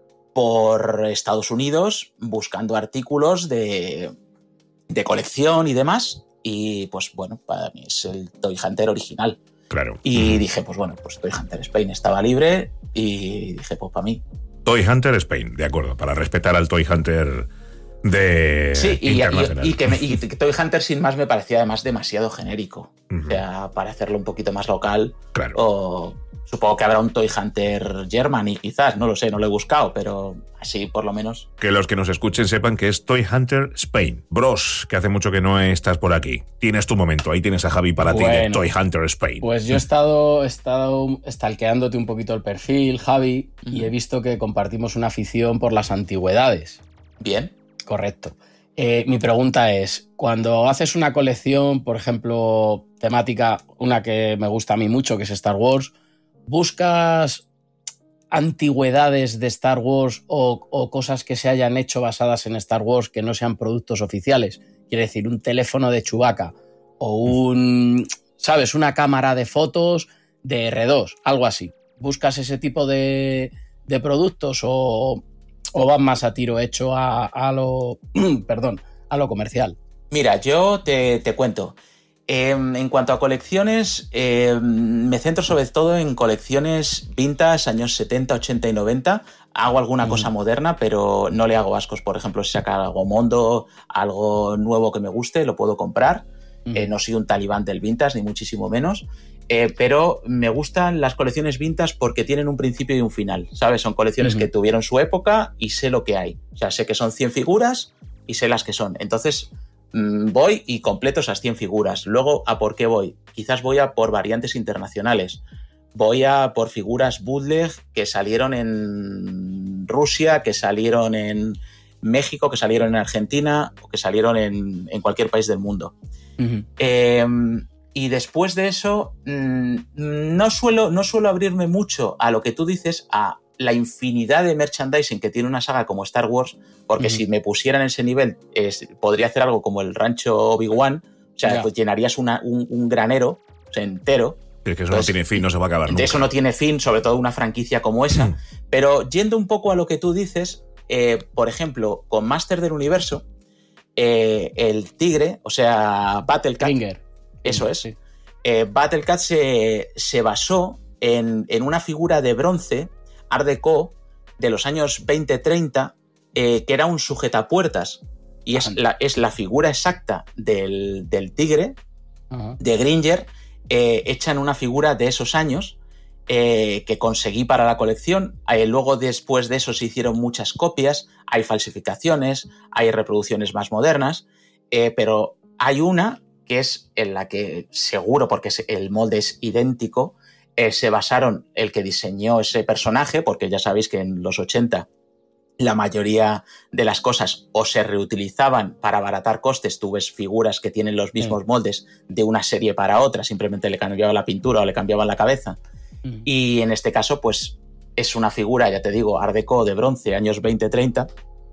por Estados Unidos buscando artículos de, de colección y demás, y pues bueno, para mí es el Toy Hunter original. Claro. Y dije, pues bueno, pues Toy Hunter Spain estaba libre, y dije, pues para mí. Toy Hunter Spain, de acuerdo, para respetar al Toy Hunter de sí, y, internacional. Y, y, que me, y Toy Hunter sin más me parecía además demasiado genérico. Uh-huh. O sea, para hacerlo un poquito más local. Claro. O supongo que habrá un Toy Hunter Germany, quizás, no lo sé, no lo he buscado, pero así por lo menos. Que los que nos escuchen sepan que es Toy Hunter Spain. Bros, que hace mucho que no estás por aquí. Tienes tu momento, ahí tienes a Javi para bueno, ti de Toy Hunter Spain. Pues yo he estado, he estado stalkeándote un poquito el perfil, Javi, uh-huh. y he visto que compartimos una afición por las antigüedades. Bien. Correcto. Eh, mi pregunta es, cuando haces una colección, por ejemplo, temática, una que me gusta a mí mucho, que es Star Wars, ¿buscas antigüedades de Star Wars o, o cosas que se hayan hecho basadas en Star Wars que no sean productos oficiales? Quiere decir, un teléfono de Chewbacca o un, ¿sabes? Una cámara de fotos de erre dos, algo así. ¿Buscas ese tipo de, de productos o... ¿O vas más a tiro hecho a, a lo perdón, a lo comercial? Mira, yo te, te cuento. Eh, en cuanto a colecciones, eh, me centro sobre todo en colecciones vintage, años setenta, ochenta y noventa. Hago alguna mm. cosa moderna, pero no le hago ascos. Por ejemplo, si saca algo mondo, algo nuevo que me guste, lo puedo comprar. Mm. Eh, no soy un talibán del vintage, ni muchísimo menos. Eh, pero me gustan las colecciones vintage porque tienen un principio y un final, ¿sabes? Son colecciones uh-huh. que tuvieron su época y sé lo que hay. O sea, sé que son cien figuras y sé las que son. Entonces, mmm, voy y completo esas cien figuras. Luego, ¿a por qué voy? Quizás voy a por variantes internacionales. Voy a por figuras bootleg que salieron en Rusia, que salieron en México, que salieron en Argentina o que salieron en, en cualquier país del mundo. Uh-huh. Eh, Y después de eso, no suelo, no suelo abrirme mucho a lo que tú dices, a la infinidad de merchandising que tiene una saga como Star Wars, porque uh-huh. si me pusieran en ese nivel, es, podría hacer algo como el rancho Obi-Wan, o sea, yeah. pues llenarías una, un, un granero o sea, entero. Es que eso Entonces, no tiene fin, no se va a acabar nunca. Eso no tiene fin, sobre todo una franquicia como esa. Uh-huh. Pero yendo un poco a lo que tú dices, eh, por ejemplo, con Master del Universo, eh, el tigre, o sea, Battlecat... Finger. Eso es. Sí. Eh, Battlecat se, se basó en, en una figura de bronce, Art Deco, de los años veinte treinta, eh, que era un sujetapuertas. Y es la, es la figura exacta del, del tigre, uh-huh. de Gringer, eh, hecha en una figura de esos años, eh, que conseguí para la colección. Eh, luego, después de eso, se hicieron muchas copias. Hay falsificaciones, hay reproducciones más modernas, eh, pero hay una que es en la que seguro, porque el molde es idéntico, eh, se basaron el que diseñó ese personaje, porque ya sabéis que en los ochenta la mayoría de las cosas o se reutilizaban para abaratar costes. Tú ves figuras que tienen los mismos sí. moldes de una serie para otra, simplemente le cambiaban la pintura o le cambiaban la cabeza. Mm. Y en este caso, pues es una figura, ya te digo, Art Deco de bronce, años veinte treinta,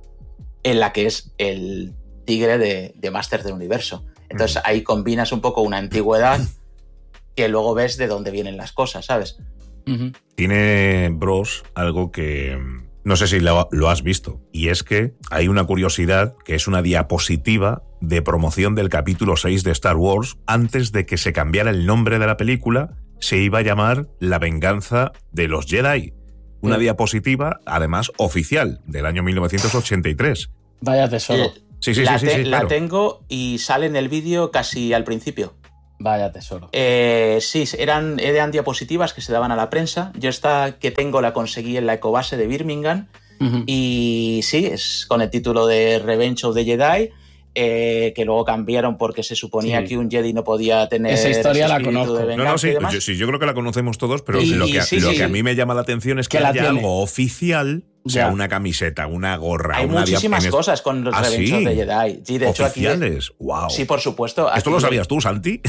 en la que es el tigre de, de Master del Universo. Entonces ahí combinas un poco una antigüedad que luego ves de dónde vienen las cosas, ¿sabes? Uh-huh. Tiene Bros algo que no sé si lo, lo has visto, y es que hay una curiosidad que es una diapositiva de promoción del capítulo seis de Star Wars. Antes de que se cambiara el nombre de la película, se iba a llamar La venganza de los Jedi. Una sí. diapositiva, además, oficial, del año mil novecientos ochenta y tres. Vaya tesoro. Eh, sí, sí, la, sí, te, sí, sí, la claro. tengo y sale en el vídeo casi al principio. Vaya tesoro. Eh, sí, eran, eran diapositivas que se daban a la prensa. Yo esta que tengo la conseguí en la Ecobase de Birmingham. Uh-huh. Y sí, es con el título de Revenge of the Jedi, eh, que luego cambiaron porque se suponía sí. que un Jedi no podía tener esa historia la conozco. No, no, sí, yo, sí, yo creo que la conocemos todos, pero y, lo, que, sí, lo sí. que a mí me llama la atención es que, que haya tiene. algo oficial. O sea, ya. una camiseta, una gorra. Hay una muchísimas diap- cosas con los ¿Ah, Revenge of sí? the Jedi. Sí, de hecho, ¿Oficiales? Aquí, wow. Sí, por supuesto. ¿Esto lo sabías tú, Santi?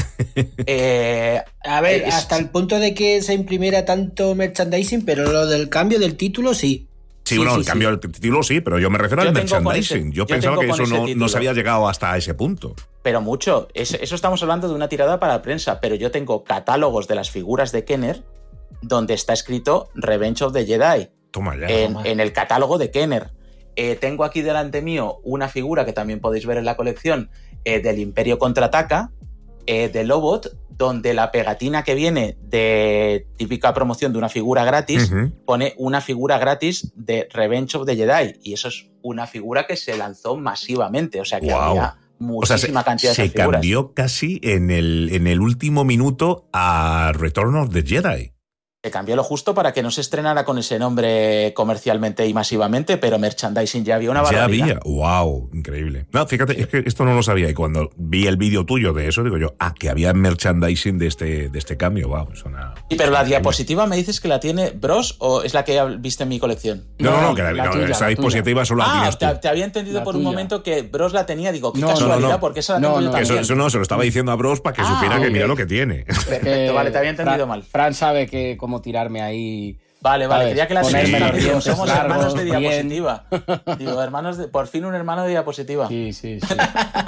eh, a ver, es, hasta el punto de que se imprimiera tanto merchandising, pero lo del cambio del título sí. Sí, sí, bueno, sí, el cambio sí. del título sí, pero yo me refiero yo al merchandising. Ese, yo, yo pensaba que eso no, título. no se había llegado hasta ese punto. Pero mucho. Eso, eso estamos hablando de una tirada para la prensa, pero yo tengo catálogos de las figuras de Kenner donde está escrito Revenge of the Jedi. Toma ya. En, toma. en el catálogo de Kenner. Eh, tengo aquí delante mío una figura que también podéis ver en la colección eh, del Imperio Contraataca, eh, de Lobot, donde la pegatina que viene de típica promoción de una figura gratis uh-huh. pone una figura gratis de Revenge of the Jedi, y eso es una figura que se lanzó masivamente, o sea que wow. había muchísima o sea, se, cantidad de se esas figuras. Cambió casi en el, en el último minuto a Return of the Jedi. Se cambió lo justo para que no se estrenara con ese nombre comercialmente y masivamente, pero merchandising ya había una barbaridad. Ya había, wow, increíble. No, fíjate, sí. es que esto no lo sabía, y cuando vi el vídeo tuyo de eso, digo yo, ah, que había merchandising de este, de este cambio, wow, suena... Sí, pero la diapositiva me dices que la tiene Bros o es la que viste en mi colección. No, no, no, que la, la no, tuya, esa diapositiva solo la ah, tienes tú. Te, te había entendido la por tuya. un momento que Bros la tenía, digo, qué no, casualidad, no, no. porque esa la tengo no, yo no, también. Eso, eso no, se lo estaba diciendo a Bros para que ah, supiera okay. que mira lo que tiene. Perfecto, vale, te había entendido Fran, mal. Fran sabe que cómo tirarme ahí. Vale, vale, quería que la siguiente digo, somos largos, hermanos de diapositiva. Digo, hermanos de, por fin un hermano de diapositiva. Sí, sí, sí.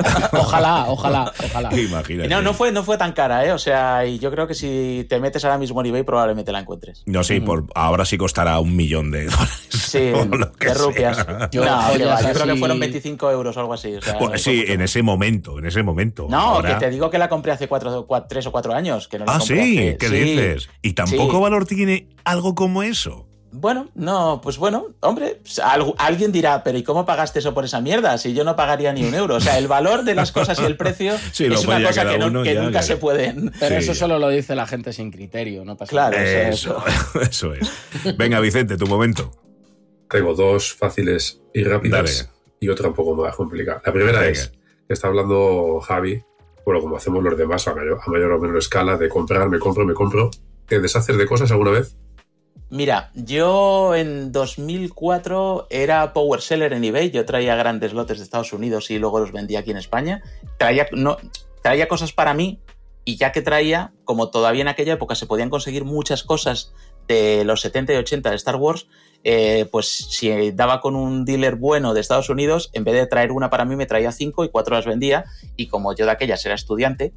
Ojalá, ojalá, ojalá. Imagínate. Y no, no fue, no fue tan cara, ¿eh? O sea, y yo creo que si te metes ahora mismo en eBay probablemente la encuentres. No, sí, mm. por, ahora sí costará un millón de dólares. Sí, de rupias. Yo, no, que va, yo creo que fueron veinticinco euros o algo así. O sea, pues, no sí, en ese momento, en ese momento. No, ahora... que te digo que la compré hace cuatro, cuatro, tres o cuatro años. Que no la ah, compré sí, hace... ¿qué sí. dices? ¿Y tampoco sí. valor tiene algo como eso? Bueno, no, pues bueno, hombre, pues, algo, alguien dirá, pero ¿y cómo pagaste eso por esa mierda? Si yo no pagaría ni un euro. O sea, el valor de las cosas y el precio sí, es una cosa que, no, uno, que ya, nunca ya. se pueden. Pero sí. eso solo lo dice la gente sin criterio, ¿no pasa claro, nada? Eso, eso, eso es. Venga, Vicente, tu momento. Tengo dos fáciles y rápidas. Dale. Y otra un poco más complicada. La primera Venga. es que está hablando Javi, bueno, como hacemos los demás a mayor, a mayor o menor escala, de comprar, me compro, me compro. ¿Te deshaces de cosas alguna vez? Mira, yo en dos mil cuatro era power seller en eBay, yo traía grandes lotes de Estados Unidos y luego los vendía aquí en España. Traía, no, traía cosas para mí y ya que traía, como todavía en aquella época se podían conseguir muchas cosas de los setenta y ochenta de Star Wars, eh, pues si daba con un dealer bueno de Estados Unidos, en vez de traer una para mí me traía cinco y cuatro las vendía, y como yo de aquellas era estudiante,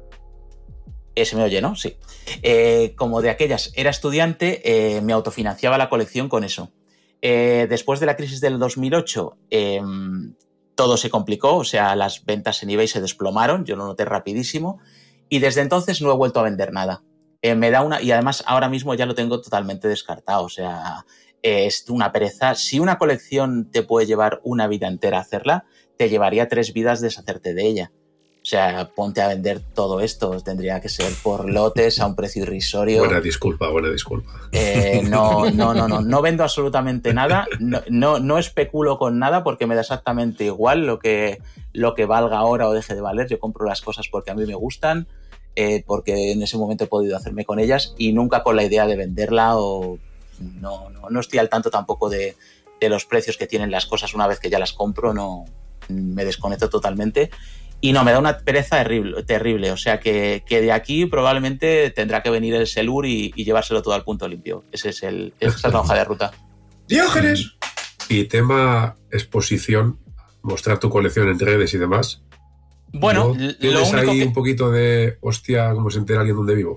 Eh, se me oye, ¿no? Sí. Eh, como de aquellas era estudiante, eh, me autofinanciaba la colección con eso. Eh, después de la crisis del dos mil ocho, eh, todo se complicó, o sea, las ventas en eBay se desplomaron, yo lo noté rapidísimo, y desde entonces no he vuelto a vender nada. Eh, me da una, y además ahora mismo ya lo tengo totalmente descartado, o sea, eh, es una pereza. Si una colección te puede llevar una vida entera a hacerla, te llevaría tres vidas deshacerte de ella. O sea, ponte a vender todo esto. Tendría que ser por lotes a un precio irrisorio. Buena disculpa, buena disculpa. Eh, no, no, no, no. No vendo absolutamente nada. No, no, no especulo con nada porque me da exactamente igual lo que, lo que valga ahora o deje de valer. Yo compro las cosas porque a mí me gustan, eh, porque en ese momento he podido hacerme con ellas y nunca con la idea de venderla o... No, no, no estoy al tanto tampoco de, de los precios que tienen las cosas una vez que ya las compro. No, me desconecto totalmente. Y no, me da una pereza terrible, terrible. O sea que, que de aquí probablemente tendrá que venir el Selur y, y llevárselo todo al punto limpio. Ese es el, esa es la hoja de ruta. ¡Diógenes! Y tema exposición, mostrar tu colección en redes y demás. Bueno, ¿no? ¿Tienes lo único ahí que... un poquito de hostia, cómo se entera alguien dónde vivo?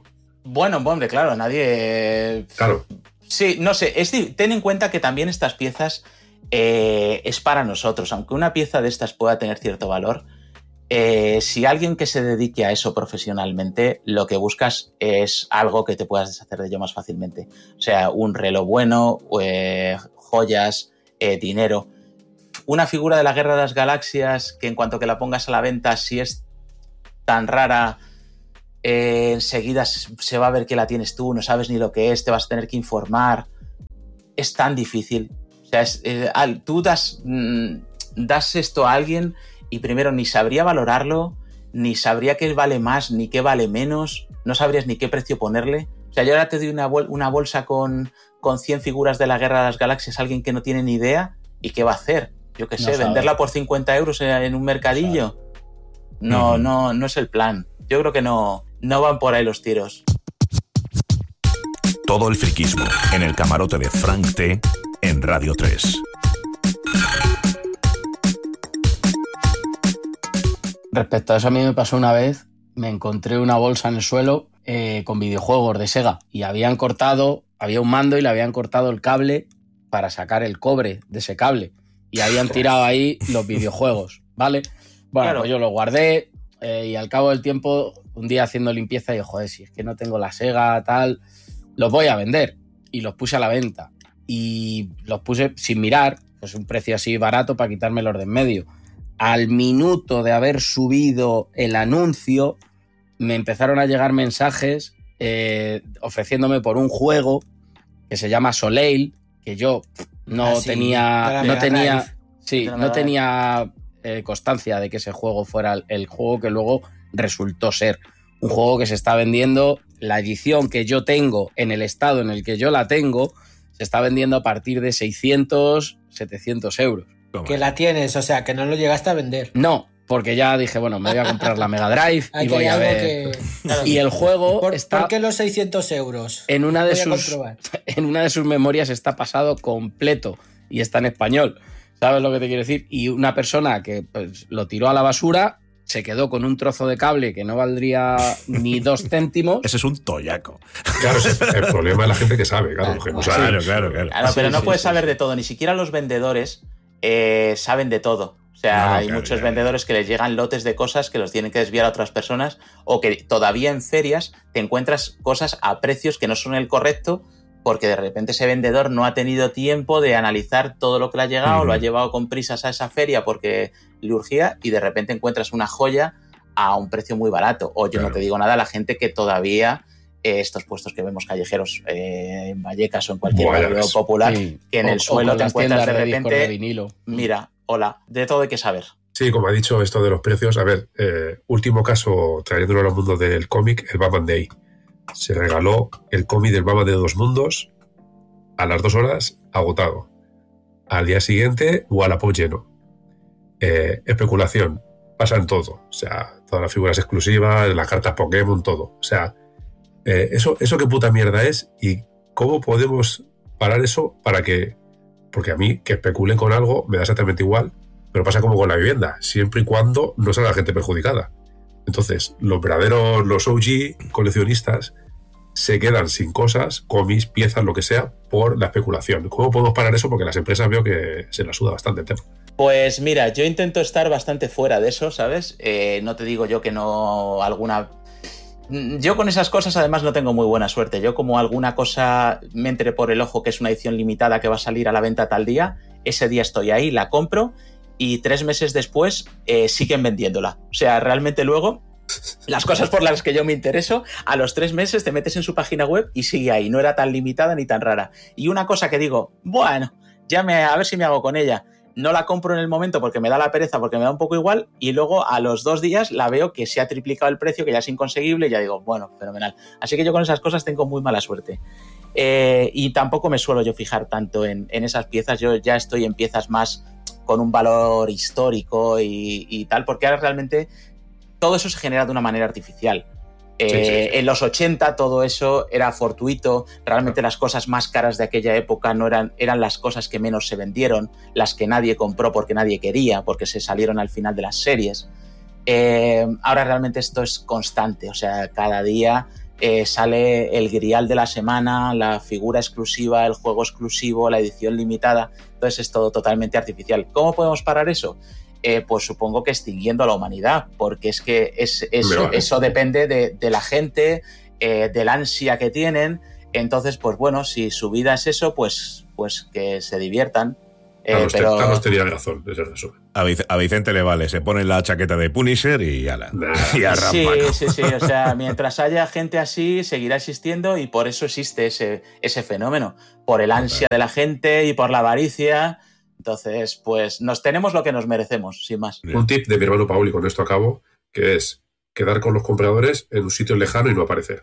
Bueno, hombre, claro, nadie... Claro. Sí, no sé, es, ten en cuenta que también estas piezas eh, es para nosotros. Aunque una pieza de estas pueda tener cierto valor, eh, si alguien que se dedique a eso profesionalmente, lo que buscas es algo que te puedas deshacer de ello más fácilmente. O sea, un reloj bueno, eh, joyas, eh, dinero. Una figura de la Guerra de las Galaxias que en cuanto que la pongas a la venta, si es tan rara... Eh, enseguida se va a ver que la tienes tú, no sabes ni lo que es, te vas a tener que informar. Es tan difícil. O sea, es, eh, al, tú das, mm, das esto a alguien y primero ni sabría valorarlo, ni sabría qué vale más, ni qué vale menos, no sabrías ni qué precio ponerle. O sea, yo ahora te doy una, bol- una bolsa con, con cien figuras de la Guerra de las Galaxias a alguien que no tiene ni idea, ¿y qué va a hacer? Yo qué sé, no venderla por cincuenta euros en un mercadillo. No, uh-huh. no, no es el plan. Yo creo que no... No van por ahí los tiros. Todo el friquismo en el camarote de Frank T en Radio tres. Respecto a eso, a mí me pasó una vez, me encontré una bolsa en el suelo eh, con videojuegos de Sega y habían cortado, había un mando y le habían cortado el cable para sacar el cobre de ese cable y habían tirado ahí los videojuegos, ¿vale? Bueno, claro. Pues yo lo guardé eh, y al cabo del tiempo... Un día haciendo limpieza y, joder, si es que no tengo la Sega, tal, los voy a vender. Y los puse a la venta. Y los puse sin mirar, pues un precio así barato para quitármelos de en medio. Al minuto de haber subido el anuncio, me empezaron a llegar mensajes eh, ofreciéndome por un juego que se llama Soleil, que yo no ah, sí, tenía... No tenía, sí, no tenía eh, constancia de que ese juego fuera el, el juego que luego... resultó ser un juego que se está vendiendo, la edición que yo tengo en el estado en el que yo la tengo, se está vendiendo a partir de seiscientos, setecientos euros. Que la tienes, o sea, que no lo llegaste a vender. No, porque ya dije, bueno, me voy a comprar la Mega Drive y voy a ver. Que... Claro. Y el juego ¿Por, está... ¿Por qué los seiscientos euros? En una, de sus, en una de sus memorias está pasado completo y está en español. ¿Sabes lo que te quiero decir? Y una persona que pues, lo tiró a la basura... se quedó con un trozo de cable que no valdría ni dos céntimos. Ese es un toyaco. Claro, el problema es la gente que sabe. Claro, claro, claro, claro, claro. claro pero sí, no sí, puedes sí. saber de todo. Ni siquiera los vendedores eh, saben de todo. O sea, no, hay claro, muchos claro. vendedores que les llegan lotes de cosas que los tienen que desviar a otras personas o que todavía en ferias te encuentras cosas a precios que no son el correcto porque de repente ese vendedor no ha tenido tiempo de analizar todo lo que le ha llegado, uh-huh. lo ha llevado con prisas a esa feria porque le urgía y de repente encuentras una joya a un precio muy barato. O yo claro. no te digo nada, la gente que todavía eh, estos puestos que vemos callejeros eh, en Vallecas o en cualquier barrio popular, sí. que en o, el suelo te encuentras de repente, de vinilo. Mira, hola, de todo hay que saber. Sí, como ha dicho esto de los precios, a ver, eh, último caso, trayéndolo al mundo del cómic, el Batman Day. Se regaló el cómic del Batman de Dos Mundos a las dos horas, agotado. Al día siguiente, Wallapop lleno. Eh, especulación, pasa en todo. O sea, todas las figuras exclusivas, las cartas Pokémon, todo. O sea, eh, eso, eso qué puta mierda es y cómo podemos parar eso para que... Porque a mí, que especulen con algo, me da exactamente igual, pero pasa como con la vivienda, siempre y cuando no salga gente perjudicada. Entonces, los verdaderos, los O G coleccionistas se quedan sin cosas, cómics, piezas, lo que sea, por la especulación. ¿Cómo podemos parar eso? Porque las empresas veo que se la suda bastante el tema. Pues mira, yo intento estar bastante fuera de eso, ¿sabes? Eh, no te digo yo que no alguna... Yo con esas cosas además no tengo muy buena suerte. Yo como alguna cosa me entre por el ojo que es una edición limitada que va a salir a la venta tal día, ese día estoy ahí, la compro y tres meses después eh, siguen vendiéndola. O sea, realmente luego las cosas por las que yo me intereso, a los tres meses te metes en su página web y sigue ahí. No era tan limitada ni tan rara. Y una cosa que digo, bueno, ya me, a ver si me hago con ella. No la compro en el momento porque me da la pereza, porque me da un poco igual, y luego a los dos días la veo que se ha triplicado el precio, que ya es inconseguible, y ya digo, bueno, fenomenal. Así que yo con esas cosas tengo muy mala suerte. Eh, y tampoco me suelo yo fijar tanto en, en esas piezas. Yo ya estoy en piezas más con un valor histórico y, y tal, porque ahora realmente todo eso se genera de una manera artificial. Eh, sí, sí, sí. En los ochenta todo eso era fortuito, realmente las cosas más caras de aquella época no eran, eran las cosas que menos se vendieron, las que nadie compró porque nadie quería, porque se salieron al final de las series. Eh, ahora realmente esto es constante, o sea, cada día eh, sale el grial de la semana, la figura exclusiva, el juego exclusivo, la edición limitada. Entonces es todo totalmente artificial. ¿Cómo podemos parar eso? Eh, pues supongo que extinguiendo a la humanidad, porque es que es, eso, vale. eso depende de, de la gente, eh, de la ansia que tienen. Entonces, pues bueno, si su vida es eso, pues, pues que se diviertan. Eh, Carlos, pero... Carlos tenía razón, ese resumen. A, Vic- a Vicente le vale, se pone la chaqueta de Punisher y ala, Nah. y arranca. Sí, sí, sí, o sea, mientras haya gente así, seguirá existiendo y por eso existe ese, ese fenómeno, por el ansia de la gente y por la avaricia. Entonces, pues nos tenemos lo que nos merecemos, sin más. Un tip de mi hermano Paul, y con esto acabo, que es quedar con los compradores en un sitio lejano y no aparecer.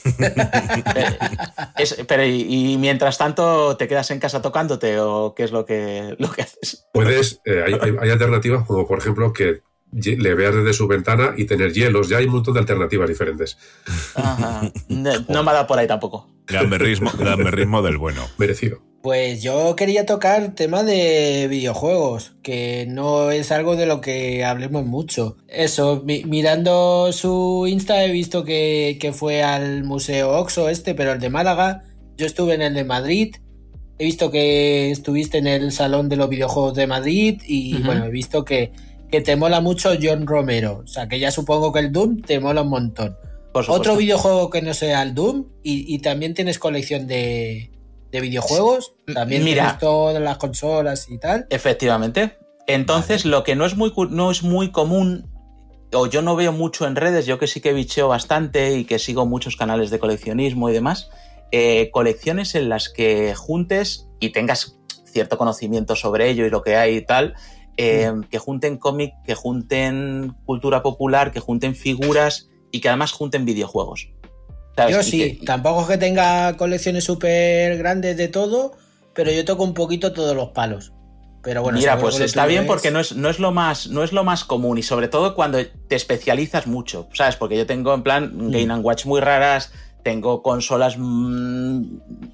Eh, es, pero y, y mientras tanto, ¿te quedas en casa tocándote o qué es lo que, lo que haces? Puedes, eh, hay, hay, hay alternativas como por ejemplo que le veas desde su ventana y tener hielos. Ya hay un montón de alternativas diferentes. Ajá. No, no me ha dado por ahí tampoco. Gamberrismo, gamberrismo del bueno. Merecido. Pues yo quería tocar tema de videojuegos, que no es algo de lo que hablemos mucho. Eso, mi- mirando su Insta he visto que, que fue al Museo Oxo este, pero el de Málaga. Yo estuve en el de Madrid. He visto que estuviste en el Salón de los Videojuegos de Madrid y Ujú. bueno, he visto que, que te mola mucho John Romero. O sea, que ya supongo que el Doom te mola un montón. Por supuesto. Otro videojuego que no sea el Doom y, y también tienes colección de, de videojuegos. También Mira. tienes todas las consolas y tal. Efectivamente. Entonces, lo que no es muy cu- no es muy común, o yo no veo mucho en redes, yo que sí que bicheo bastante y que sigo muchos canales de coleccionismo y demás, eh, colecciones en las que juntes y tengas cierto conocimiento sobre ello y lo que hay y tal, eh, que junten cómic, que junten cultura popular, que junten figuras y que además junten videojuegos. ¿Sabes? Yo Y sí, que- tampoco es que tenga colecciones súper grandes de todo, pero yo toco un poquito todos los palos. Pero bueno, Mira, seguro pues que lo está tuyo bien es- porque no es, no, es lo más, no es lo más común y sobre todo cuando te especializas mucho, ¿sabes? Porque yo tengo en plan Mm. Game and Watch muy raras, tengo consolas mm,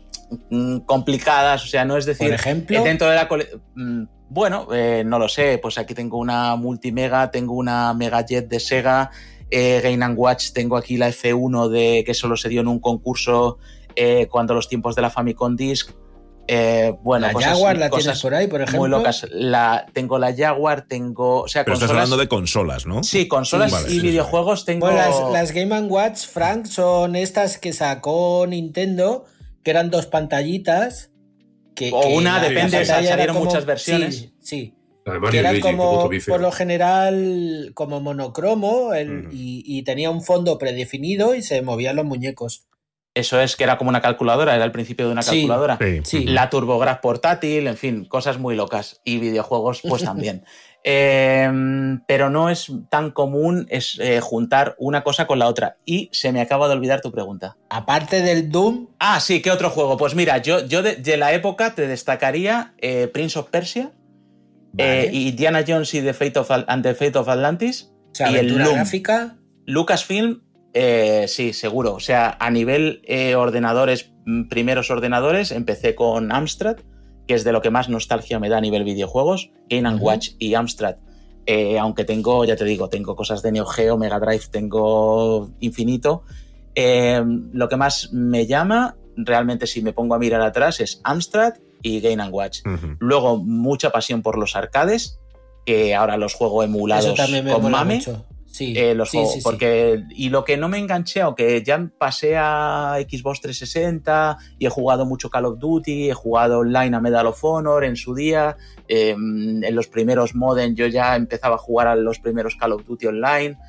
mm, complicadas, o sea, no es decir... Por ejemplo. eh, dentro de la cole- mm, bueno, eh, no lo sé, pues aquí tengo una Multimega, tengo una Mega Jet de Sega, eh, Game and Watch, tengo aquí la F uno de, que solo se dio en un concurso eh, cuando los tiempos de la Famicom Disc. Eh, bueno, la cosas, Jaguar la cosas tienes por ahí, por ejemplo. muy locas. La, tengo la Jaguar, tengo... O sea, Pero estás consolas... hablando de consolas, ¿no? Sí, consolas Vale, y sí, sí. videojuegos tengo... Pues las, las Game and Watch, Frank, son estas que sacó Nintendo, que eran dos pantallitas. Que, O que una, la- depende, la o sea, pantalla era salieron como- muchas versiones. Sí, sí. La de Que Mario y eran Luigi, como, puto vicio. por lo general, como monocromo el- Ujú. y, y tenía un fondo predefinido y se movían los muñecos. Eso es que era como una calculadora, era el principio de una Sí. calculadora. Sí. Sí. La TurboGrafx portátil, en fin, cosas muy locas. Y videojuegos, pues también. Eh, pero no es tan común es, eh, juntar una cosa con la otra. Y se me acaba de olvidar tu pregunta. Aparte del Doom, Ah, sí, ¿qué otro juego? Pues mira, yo, yo de, de la época te destacaría eh, Prince of Persia Vale. eh, y Indiana Jones y The Fate of, Al- and the Fate of Atlantis. o sea, y el aventura Loom. gráfica, Lucasfilm, eh, sí, seguro. O sea, a nivel eh, ordenadores, mm, primeros ordenadores, empecé con Amstrad, que es de lo que más nostalgia me da a nivel videojuegos, Game and Ujú. Watch y Amstrad. Eh, aunque tengo, ya te digo, tengo cosas de Neo Geo, Mega Drive, tengo infinito. Eh, lo que más me llama, realmente si me pongo a mirar atrás, es Amstrad y Game and Watch. Ujú. Luego, mucha pasión por los arcades, que ahora los juego emulados eso también me con mola Mame. mucho. Sí, Eh, los sí, juegos, sí, sí. porque y lo que no me enganché, aunque ya pasé a Xbox trescientos sesenta y he jugado mucho Call of Duty, he jugado online a Medal of Honor en su día, eh, en los primeros modem yo ya empezaba a jugar a los primeros Call of Duty online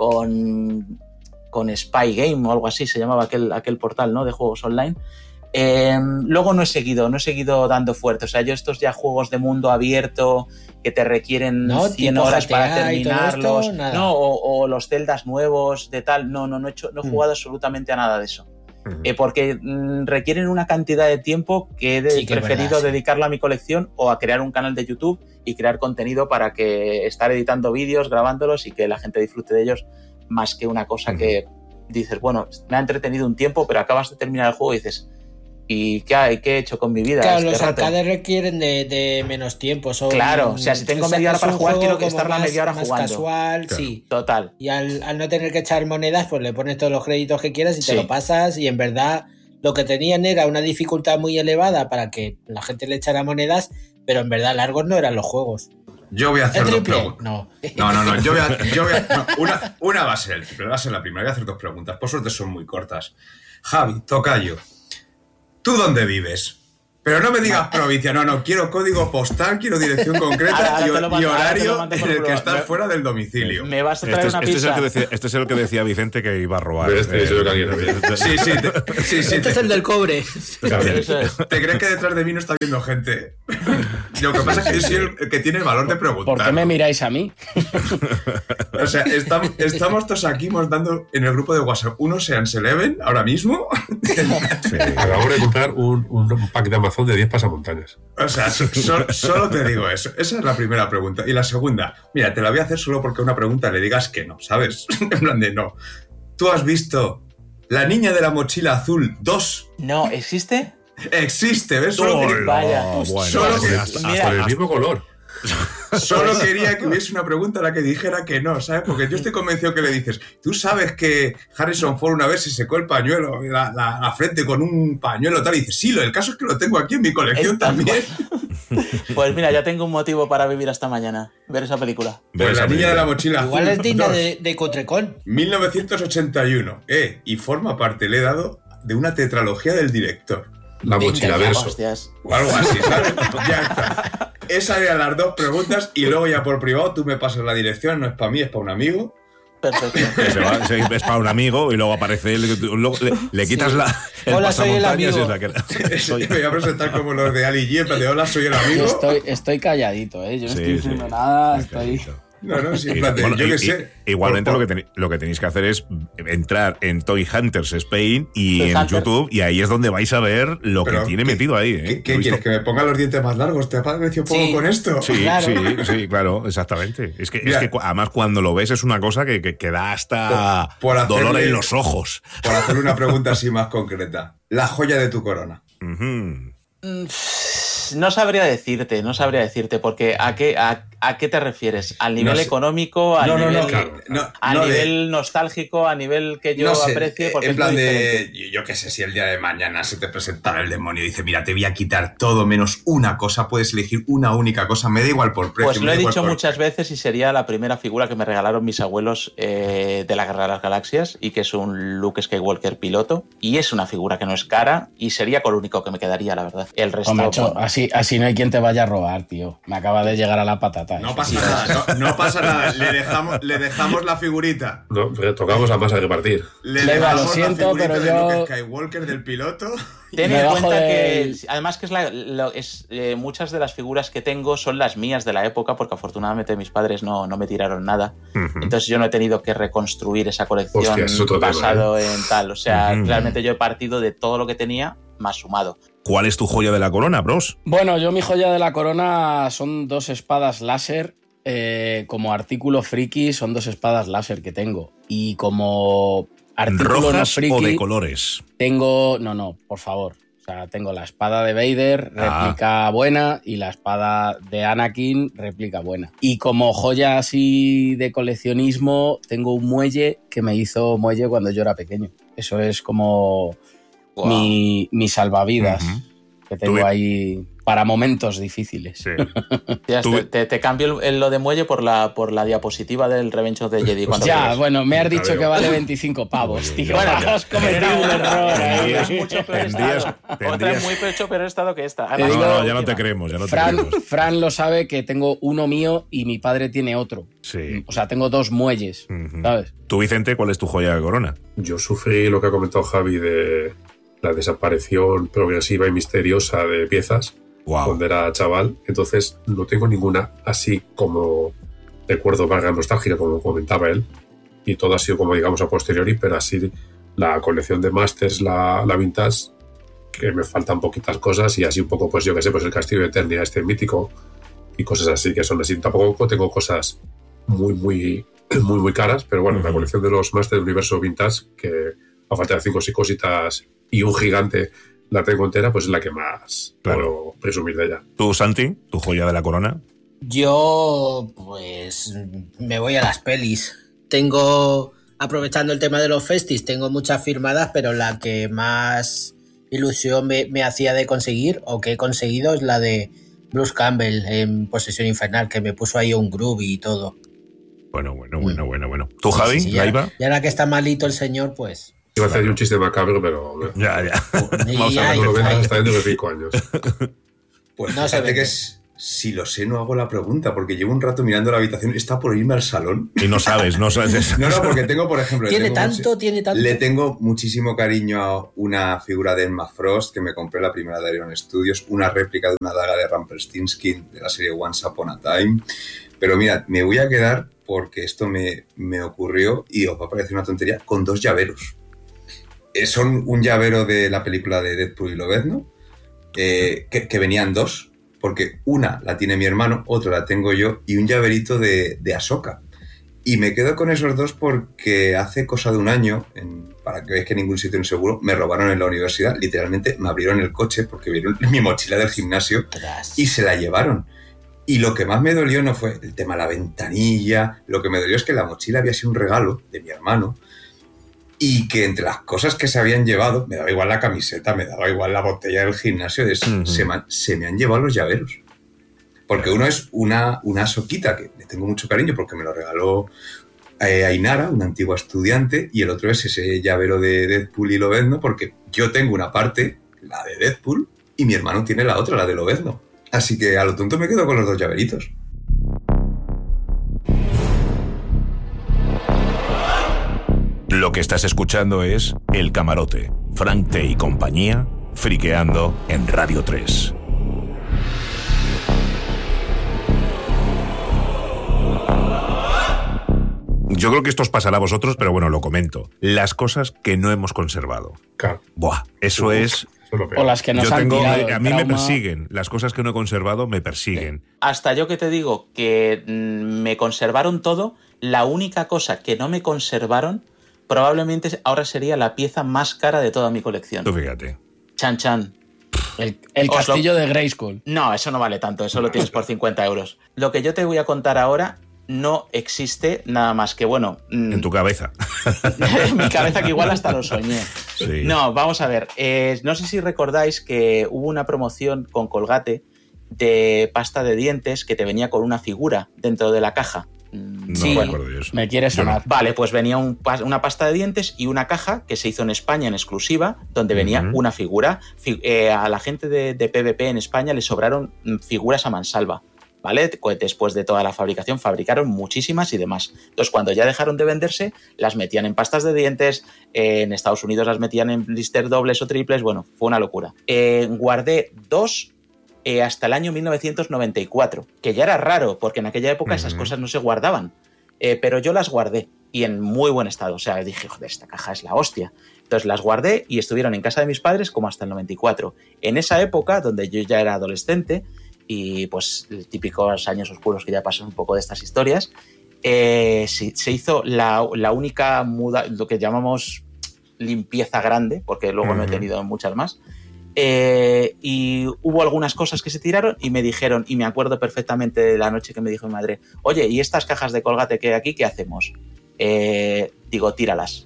con, con Spy Game o algo así se llamaba aquel, aquel portal, ¿no?, de juegos online. Eh, luego no he seguido, no he seguido dando fuerte. O sea, yo estos ya juegos de mundo abierto que te requieren No, cien tipo horas G T A para y todo terminarlos, esto, nada. no, o, o los celdas nuevos de tal, no, no, no he, hecho, no he Mm. jugado absolutamente a nada de eso. Ujú. Eh, porque mm, requieren una cantidad de tiempo que he de- Sí, que es preferido verdad, sí. dedicarla a mi colección o a crear un canal de YouTube y crear contenido para que estar editando vídeos, grabándolos y que la gente disfrute de ellos, más que una cosa Ujú. que dices, bueno, me ha entretenido un tiempo, pero acabas de terminar el juego y dices, ¿Y qué, hay, qué he hecho con mi vida? Claro, este los rato? arcades requieren de, de menos tiempo. Son, Claro, o sea, si tengo media hora para jugar, quiero que estar la media hora más jugando. Casual, Claro. sí. Total. Y al, al no tener que echar monedas, pues le pones todos los créditos que quieras y Sí. te lo pasas. Y en verdad, lo que tenían era una dificultad muy elevada para que la gente le echara monedas, pero en verdad largos no eran los juegos. Yo voy a hacer ¿El dos triple? preguntas. No. No, no, no. Yo voy a, yo voy a- no, una, una va a ser el triple, va a ser la primera. Voy a hacer dos preguntas. Por suerte son muy cortas. Javi, tocayo, ¿tú dónde vives? Pero no me digas provincia, no, no. Quiero código postal, quiero dirección concreta Ahora- ahora y, te lo mando- y ahora te lo horario mando en por el que prueba. estás Me- fuera del domicilio. Me vas a traer Este, es- una este es el pizza. que decía, este es el que decía Vicente que iba a robar. Este es el que alguien había. Sí, sí, te, sí, sí, Este te, es el del cobre. Eso es. ¿te crees que detrás de mí no está viendo gente? Lo que pasa es que yo soy el, el que tiene el valor de preguntar. ¿Por qué me miráis a mí? O sea, estamos, estamos todos aquí dando en el grupo de WhatsApp un Ocean's Eleven ahora mismo. Sí. Acabo de comprar un, un pack de Amazon de diez pasamontañas. O sea, so- so- solo te digo eso. Esa es la primera pregunta. Y la segunda, mira, te la voy a hacer solo porque a una pregunta le digas que no, ¿sabes? En plan de no. ¿Tú has visto La Niña de la Mochila Azul dos? No, ¿existe? Existe, ¿ves? Solo, Hola, quería, Vaya. bueno, Solo hasta- que- hasta- mira, hasta Con el el mismo color. solo quería que hubiese una pregunta a la que dijera que no, ¿sabes? Porque yo estoy convencido que le dices, tú sabes que Harrison Ford una vez se secó el pañuelo, la, la, la frente con un pañuelo tal, y dices, sí, lo, el caso es que lo tengo aquí en mi colección Es tal también. Pues mira, ya tengo un motivo para vivir hasta mañana. Ver esa película. Ver Pues esa La Niña de la película. Mochila Igual Azul es digna dos. de, de Cotrecon. mil novecientos ochenta y uno. Eh, y forma parte, le he dado, de una tetralogía del director. La Venga, mochila ya, verso. Hostias. O algo así, ¿sabes? Ya está. Esas eran las dos preguntas y luego ya por privado tú me pasas la dirección, no es para mí, es para un amigo. Perfecto. Que se va, se es para un amigo y luego aparece él, luego le, le quitas la, el Hola, soy el pasamontañas y amigo. es la que- soy- Me voy a presentar como los de Ali G, en plan de hola, soy el Yo amigo. estoy, estoy calladito, ¿eh? Yo no Sí, estoy sí. diciendo nada, Muy estoy... clarito. No, no, sí, en Y- plan de, bueno, yo y- qué y- sé. Igualmente Por- lo que, teni- lo que tenéis que hacer es entrar en Toy Hunters Spain y Toy en Hunters. YouTube y ahí es donde vais a ver lo que Pero, tiene ¿qué- metido ahí. ¿eh? ¿Qué, qué Lo he quieres? visto- ¿Que me ponga los dientes más largos? ¿Te parece un poco Sí. con esto? Sí, Claro. sí, sí, claro, exactamente. Es que, es Mira. que cu- además cuando lo ves es una cosa que, que, que da hasta Por- por dolor hacerle- en los ojos. Por hacerle una pregunta así más concreta. La joya de tu corona. Ujú. No sabría decirte, no sabría decirte, porque ¿a qué, a, a qué te refieres? ¿Al nivel sé. económico? ¿Al No, no, nivel, no, claro. No, a no de- nivel nostálgico? ¿A nivel que yo no sé, aprecie? Porque en es plan muy de, diferente. yo qué sé, si el día de mañana se te presentara el demonio y dice, mira, te voy a quitar todo menos una cosa, puedes elegir una única cosa, me da igual por precio. Pues me lo da he igual dicho por- muchas veces y sería la primera figura que me regalaron mis abuelos eh, de la Guerra de las Galaxias y que es un Luke Skywalker piloto y es una figura que no es cara y sería con lo único que me quedaría, la verdad. El resto... Oh, macho, bueno, así, así no hay quien te vaya a robar, tío. Me acaba de llegar a la patata. No eso. pasa nada, no, no pasa nada, le dejamos, le dejamos la figurita. No, pero tocamos a más a repartir. Le Leiva, dejamos lo siento, la figurita pero de yo- Luke Skywalker del piloto. Ten Me en bajo cuenta del- que, además que es la, lo- es, eh, muchas de las figuras que tengo son las mías de la época, porque afortunadamente mis padres no, no me tiraron nada. Ujú. Entonces yo no he tenido que reconstruir esa colección Hostia, es otro tema, basado en tal. O sea, Ujú. realmente yo he partido de todo lo que tenía más sumado. ¿Cuál es tu joya de la corona, bros? Bueno, yo mi joya de la corona son dos espadas láser. eh, como artículo friki son dos espadas láser que tengo. Y como artículo no ¿Rojas friki o de colores? tengo... No, no, por favor. O sea, tengo la espada de Vader, Ah. réplica buena, y la espada de Anakin, réplica buena. Y como joya así de coleccionismo, tengo un muelle que me hizo muelle cuando yo era pequeño. Eso es como Wow. mi, mi salvavidas, Ujú. que tengo Tuve- ahí para momentos difíciles. Sí. Tías, Tuve- te, te- te cambio el, el lo de muelle por la, por la diapositiva del Revenge of the Jedi. cuando Ya, quieras. bueno, me has Ya dicho veo. que vale veinticinco pavos, tío. Bueno, Has cometido Era un una- error ahí. Tendrías mucho peor Tendrías- estado. Otra tendrías- es muy pecho peor estado que esta. Te Además, digo- No, la no, ya no última. te creemos, ya no te Fran, creemos. Fran lo sabe que tengo uno mío y mi padre tiene otro. Sí. O sea, tengo dos muelles, Ujú. ¿sabes? Tú, Vicente, ¿cuál es tu joya de corona? Yo sufrí lo que ha comentado Javi de la desaparición progresiva y misteriosa de piezas Wow. cuando era chaval. Entonces no tengo ninguna así como recuerdo vaga nostálgica, como comentaba él. Y todo ha sido como digamos a posteriori, pero así la colección de Masters, la, la Vintage, que me faltan poquitas cosas y así un poco, pues yo que sé, pues el Castillo de Eternia, este mítico y cosas así que son así. Tampoco tengo cosas muy, muy, muy, muy caras, pero bueno, la Ujú. colección de los Masters del Universo Vintage, que a falta de cinco o seis cositas y un gigante la tengo entera, pues es la que más Claro. puedo presumir de ella. ¿Tú, Santi? ¿Tu joya de la corona? Yo, pues, me voy a las pelis. Tengo, aprovechando el tema de los festis, tengo muchas firmadas, pero la que más ilusión me, me hacía de conseguir, o que he conseguido, es la de Bruce Campbell en Posesión Infernal, que me puso ahí un groove y todo. Bueno, bueno, bueno, Mm. bueno, bueno. ¿Tú, Sí, Javi? sí, sí, ya- ¿Laiva? Y ahora que está malito el señor, pues... Iba a hacer un chiste macabro, pero Ya, ya. Y Vamos a ay, no lo ven ay. hasta dentro de cinco años. Pues No se fíjate vende. que es, si lo sé, no hago la pregunta, porque llevo un rato mirando la habitación. Está por irme al salón. Y no sabes, no sabes. No, no, porque tengo, por ejemplo... le Tiene tengo tanto, mucho- tiene tanto. Le tengo muchísimo cariño a una figura de Emma Frost, que me compré la primera de Iron Studios, una réplica de una daga de Rumpelstiltskin de la serie Once Upon a Time. Pero mira, me voy a quedar, porque esto me, me ocurrió, y os va a parecer una tontería, con dos llaveros. Eh, son un llavero de la película de Deadpool y Lobezno, eh, que, que venían dos, porque una la tiene mi hermano, otra la tengo yo, y un llaverito de, de Ahsoka. Y me quedo con esos dos porque hace cosa de un año, en, para que veáis que ningún sitio inseguro, me robaron en la universidad. Literalmente me abrieron el coche porque vieron mi mochila del gimnasio Ostras. y se la llevaron. Y lo que más me dolió no fue el tema de la ventanilla, lo que me dolió es que la mochila había sido un regalo de mi hermano y que entre las cosas que se habían llevado, me daba igual la camiseta, me daba igual la botella del gimnasio, de, Ujú. se, me, se me han llevado los llaveros. Porque uno es una, una soquita, que le tengo mucho cariño porque me lo regaló eh, Ainara, una antigua estudiante, y el otro es ese llavero de Deadpool y Lobezno, porque yo tengo una parte, la de Deadpool, y mi hermano tiene la otra, la de Lobezno. Así que a lo tonto me quedo con los dos llaveritos. Lo que estás escuchando es El Camarote, Frank T. y compañía, friqueando en Radio tres. Yo creo que esto os pasará a vosotros, pero bueno, lo comento. Las cosas que no hemos conservado. Claro, Buah, eso es... eso es lo peor. O las que nos Yo han tengo, tirado a el mí me trauma. persiguen. Las cosas que no he conservado me persiguen. Hasta yo que te digo que mm, me conservaron todo, la única cosa que no me conservaron probablemente ahora sería la pieza más cara de toda mi colección. Tú fíjate. Chan Chan. El, el Os lo- castillo de Grayskull. No, eso no vale tanto, eso lo tienes por cincuenta euros. Lo que yo te voy a contar ahora no existe nada más que, bueno... mm, En tu cabeza. en mi cabeza que igual hasta lo soñé. Sí. No, vamos a ver. eh, no sé si recordáis que hubo una promoción con Colgate de pasta de dientes que te venía con una figura dentro de la caja. Mm, No Sí. me acuerdo de eso. Me quiere Yo no. sonar. Vale, pues venía un pas- una pasta de dientes y una caja que se hizo en España en exclusiva, donde venía Ujú. una figura. Fi- eh, a la gente de, de P V P en España le sobraron mm, figuras a mansalva, ¿vale? Co- Después de toda la fabricación, fabricaron muchísimas y demás. Entonces, cuando ya dejaron de venderse, las metían en pastas de dientes, eh, en Estados Unidos las metían en blister dobles o triples, bueno, fue una locura. Eh, guardé dos eh, hasta el año mil novecientos noventa y cuatro, que ya era raro, porque en aquella época esas Ujú. cosas no se guardaban. Eh, pero yo las guardé y en muy buen estado. O sea, dije, joder, esta caja es la hostia. Entonces las guardé y estuvieron en casa de mis padres como hasta el noventa y cuatro. En esa época, donde yo ya era adolescente y pues típicos años oscuros que ya pasan un poco de estas historias, eh, se, se hizo la, la única muda, lo que llamamos limpieza grande, porque luego no he Ujú. tenido muchas más. Eh, y hubo algunas cosas que se tiraron y me dijeron, y me acuerdo perfectamente de la noche que me dijo mi madre, oye, ¿y estas cajas de Colgate que hay aquí qué hacemos? Eh, digo, tíralas.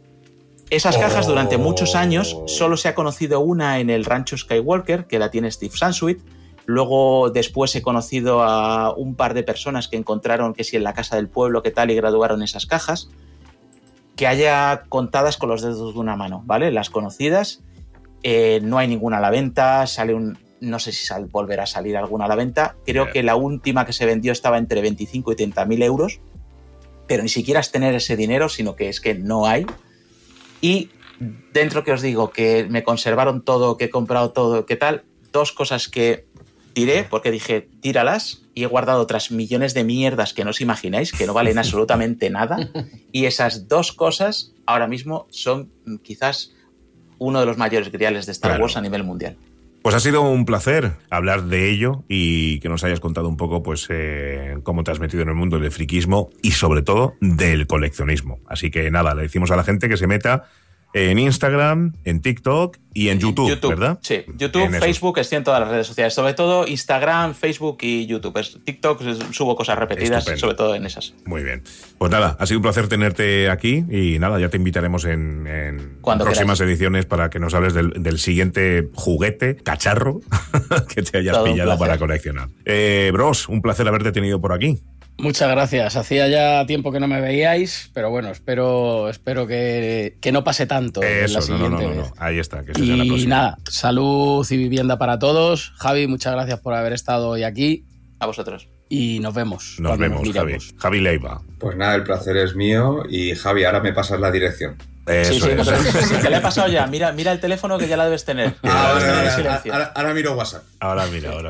Esas cajas durante muchos años solo se ha conocido una en el rancho Skywalker, que la tiene Steve Sansweet. Luego después he conocido a un par de personas que encontraron que si en la casa del pueblo, que tal, y graduaron esas cajas. Que haya contadas con los dedos de una mano, ¿vale? Las conocidas. Eh, no hay ninguna a la venta, sale un, no sé si sal, volverá a salir alguna a la venta. Creo Yeah. que la última que se vendió estaba entre veinticinco y treinta mil euros, pero ni siquiera es tener ese dinero, sino que es que no hay. Y dentro que os digo que me conservaron todo, que he comprado todo, ¿qué tal? Dos cosas que tiré, porque dije, tíralas, y he guardado otras millones de mierdas que no os imagináis, que no valen absolutamente nada, y esas dos cosas ahora mismo son mm, quizás uno de los mayores griales de Star Claro. Wars a nivel mundial. Pues ha sido un placer hablar de ello y que nos hayas contado un poco pues eh, cómo te has metido en el mundo del friquismo y sobre todo del coleccionismo. Así que nada, le decimos a la gente que se meta en Instagram, en TikTok y en YouTube, YouTube, ¿verdad? Sí, YouTube, en Facebook, estoy en todas las redes sociales, sobre todo Instagram, Facebook y YouTube. Es, TikTok subo cosas repetidas, Estupendo. Sobre todo en esas. Muy bien. Pues nada, ha sido un placer tenerte aquí y nada, ya te invitaremos en, en próximas quieras. ediciones para que nos hables del, del siguiente juguete, cacharro, que te hayas todo pillado para coleccionar. Eh, Bros, un placer haberte tenido por aquí. Muchas gracias. Hacía ya tiempo que no me veíais, pero bueno, espero, espero que, que no pase tanto. Eso, en la siguiente no, no, no, no, vez. no. Ahí está. Que y nada, salud y vivienda para todos. Javi, muchas gracias por haber estado hoy aquí. A vosotros. Y nos vemos. Nos vemos, nos Javi. Javi Leiva. Pues nada, el placer es mío y Javi, ahora me pasas la dirección. Eso sí, sí, es. Pues, sí, te le he pasado ya. Mira, mira el teléfono que ya la debes tener. Ah, ahora, ahora, ahora, ahora miro WhatsApp. Ahora mira, ahora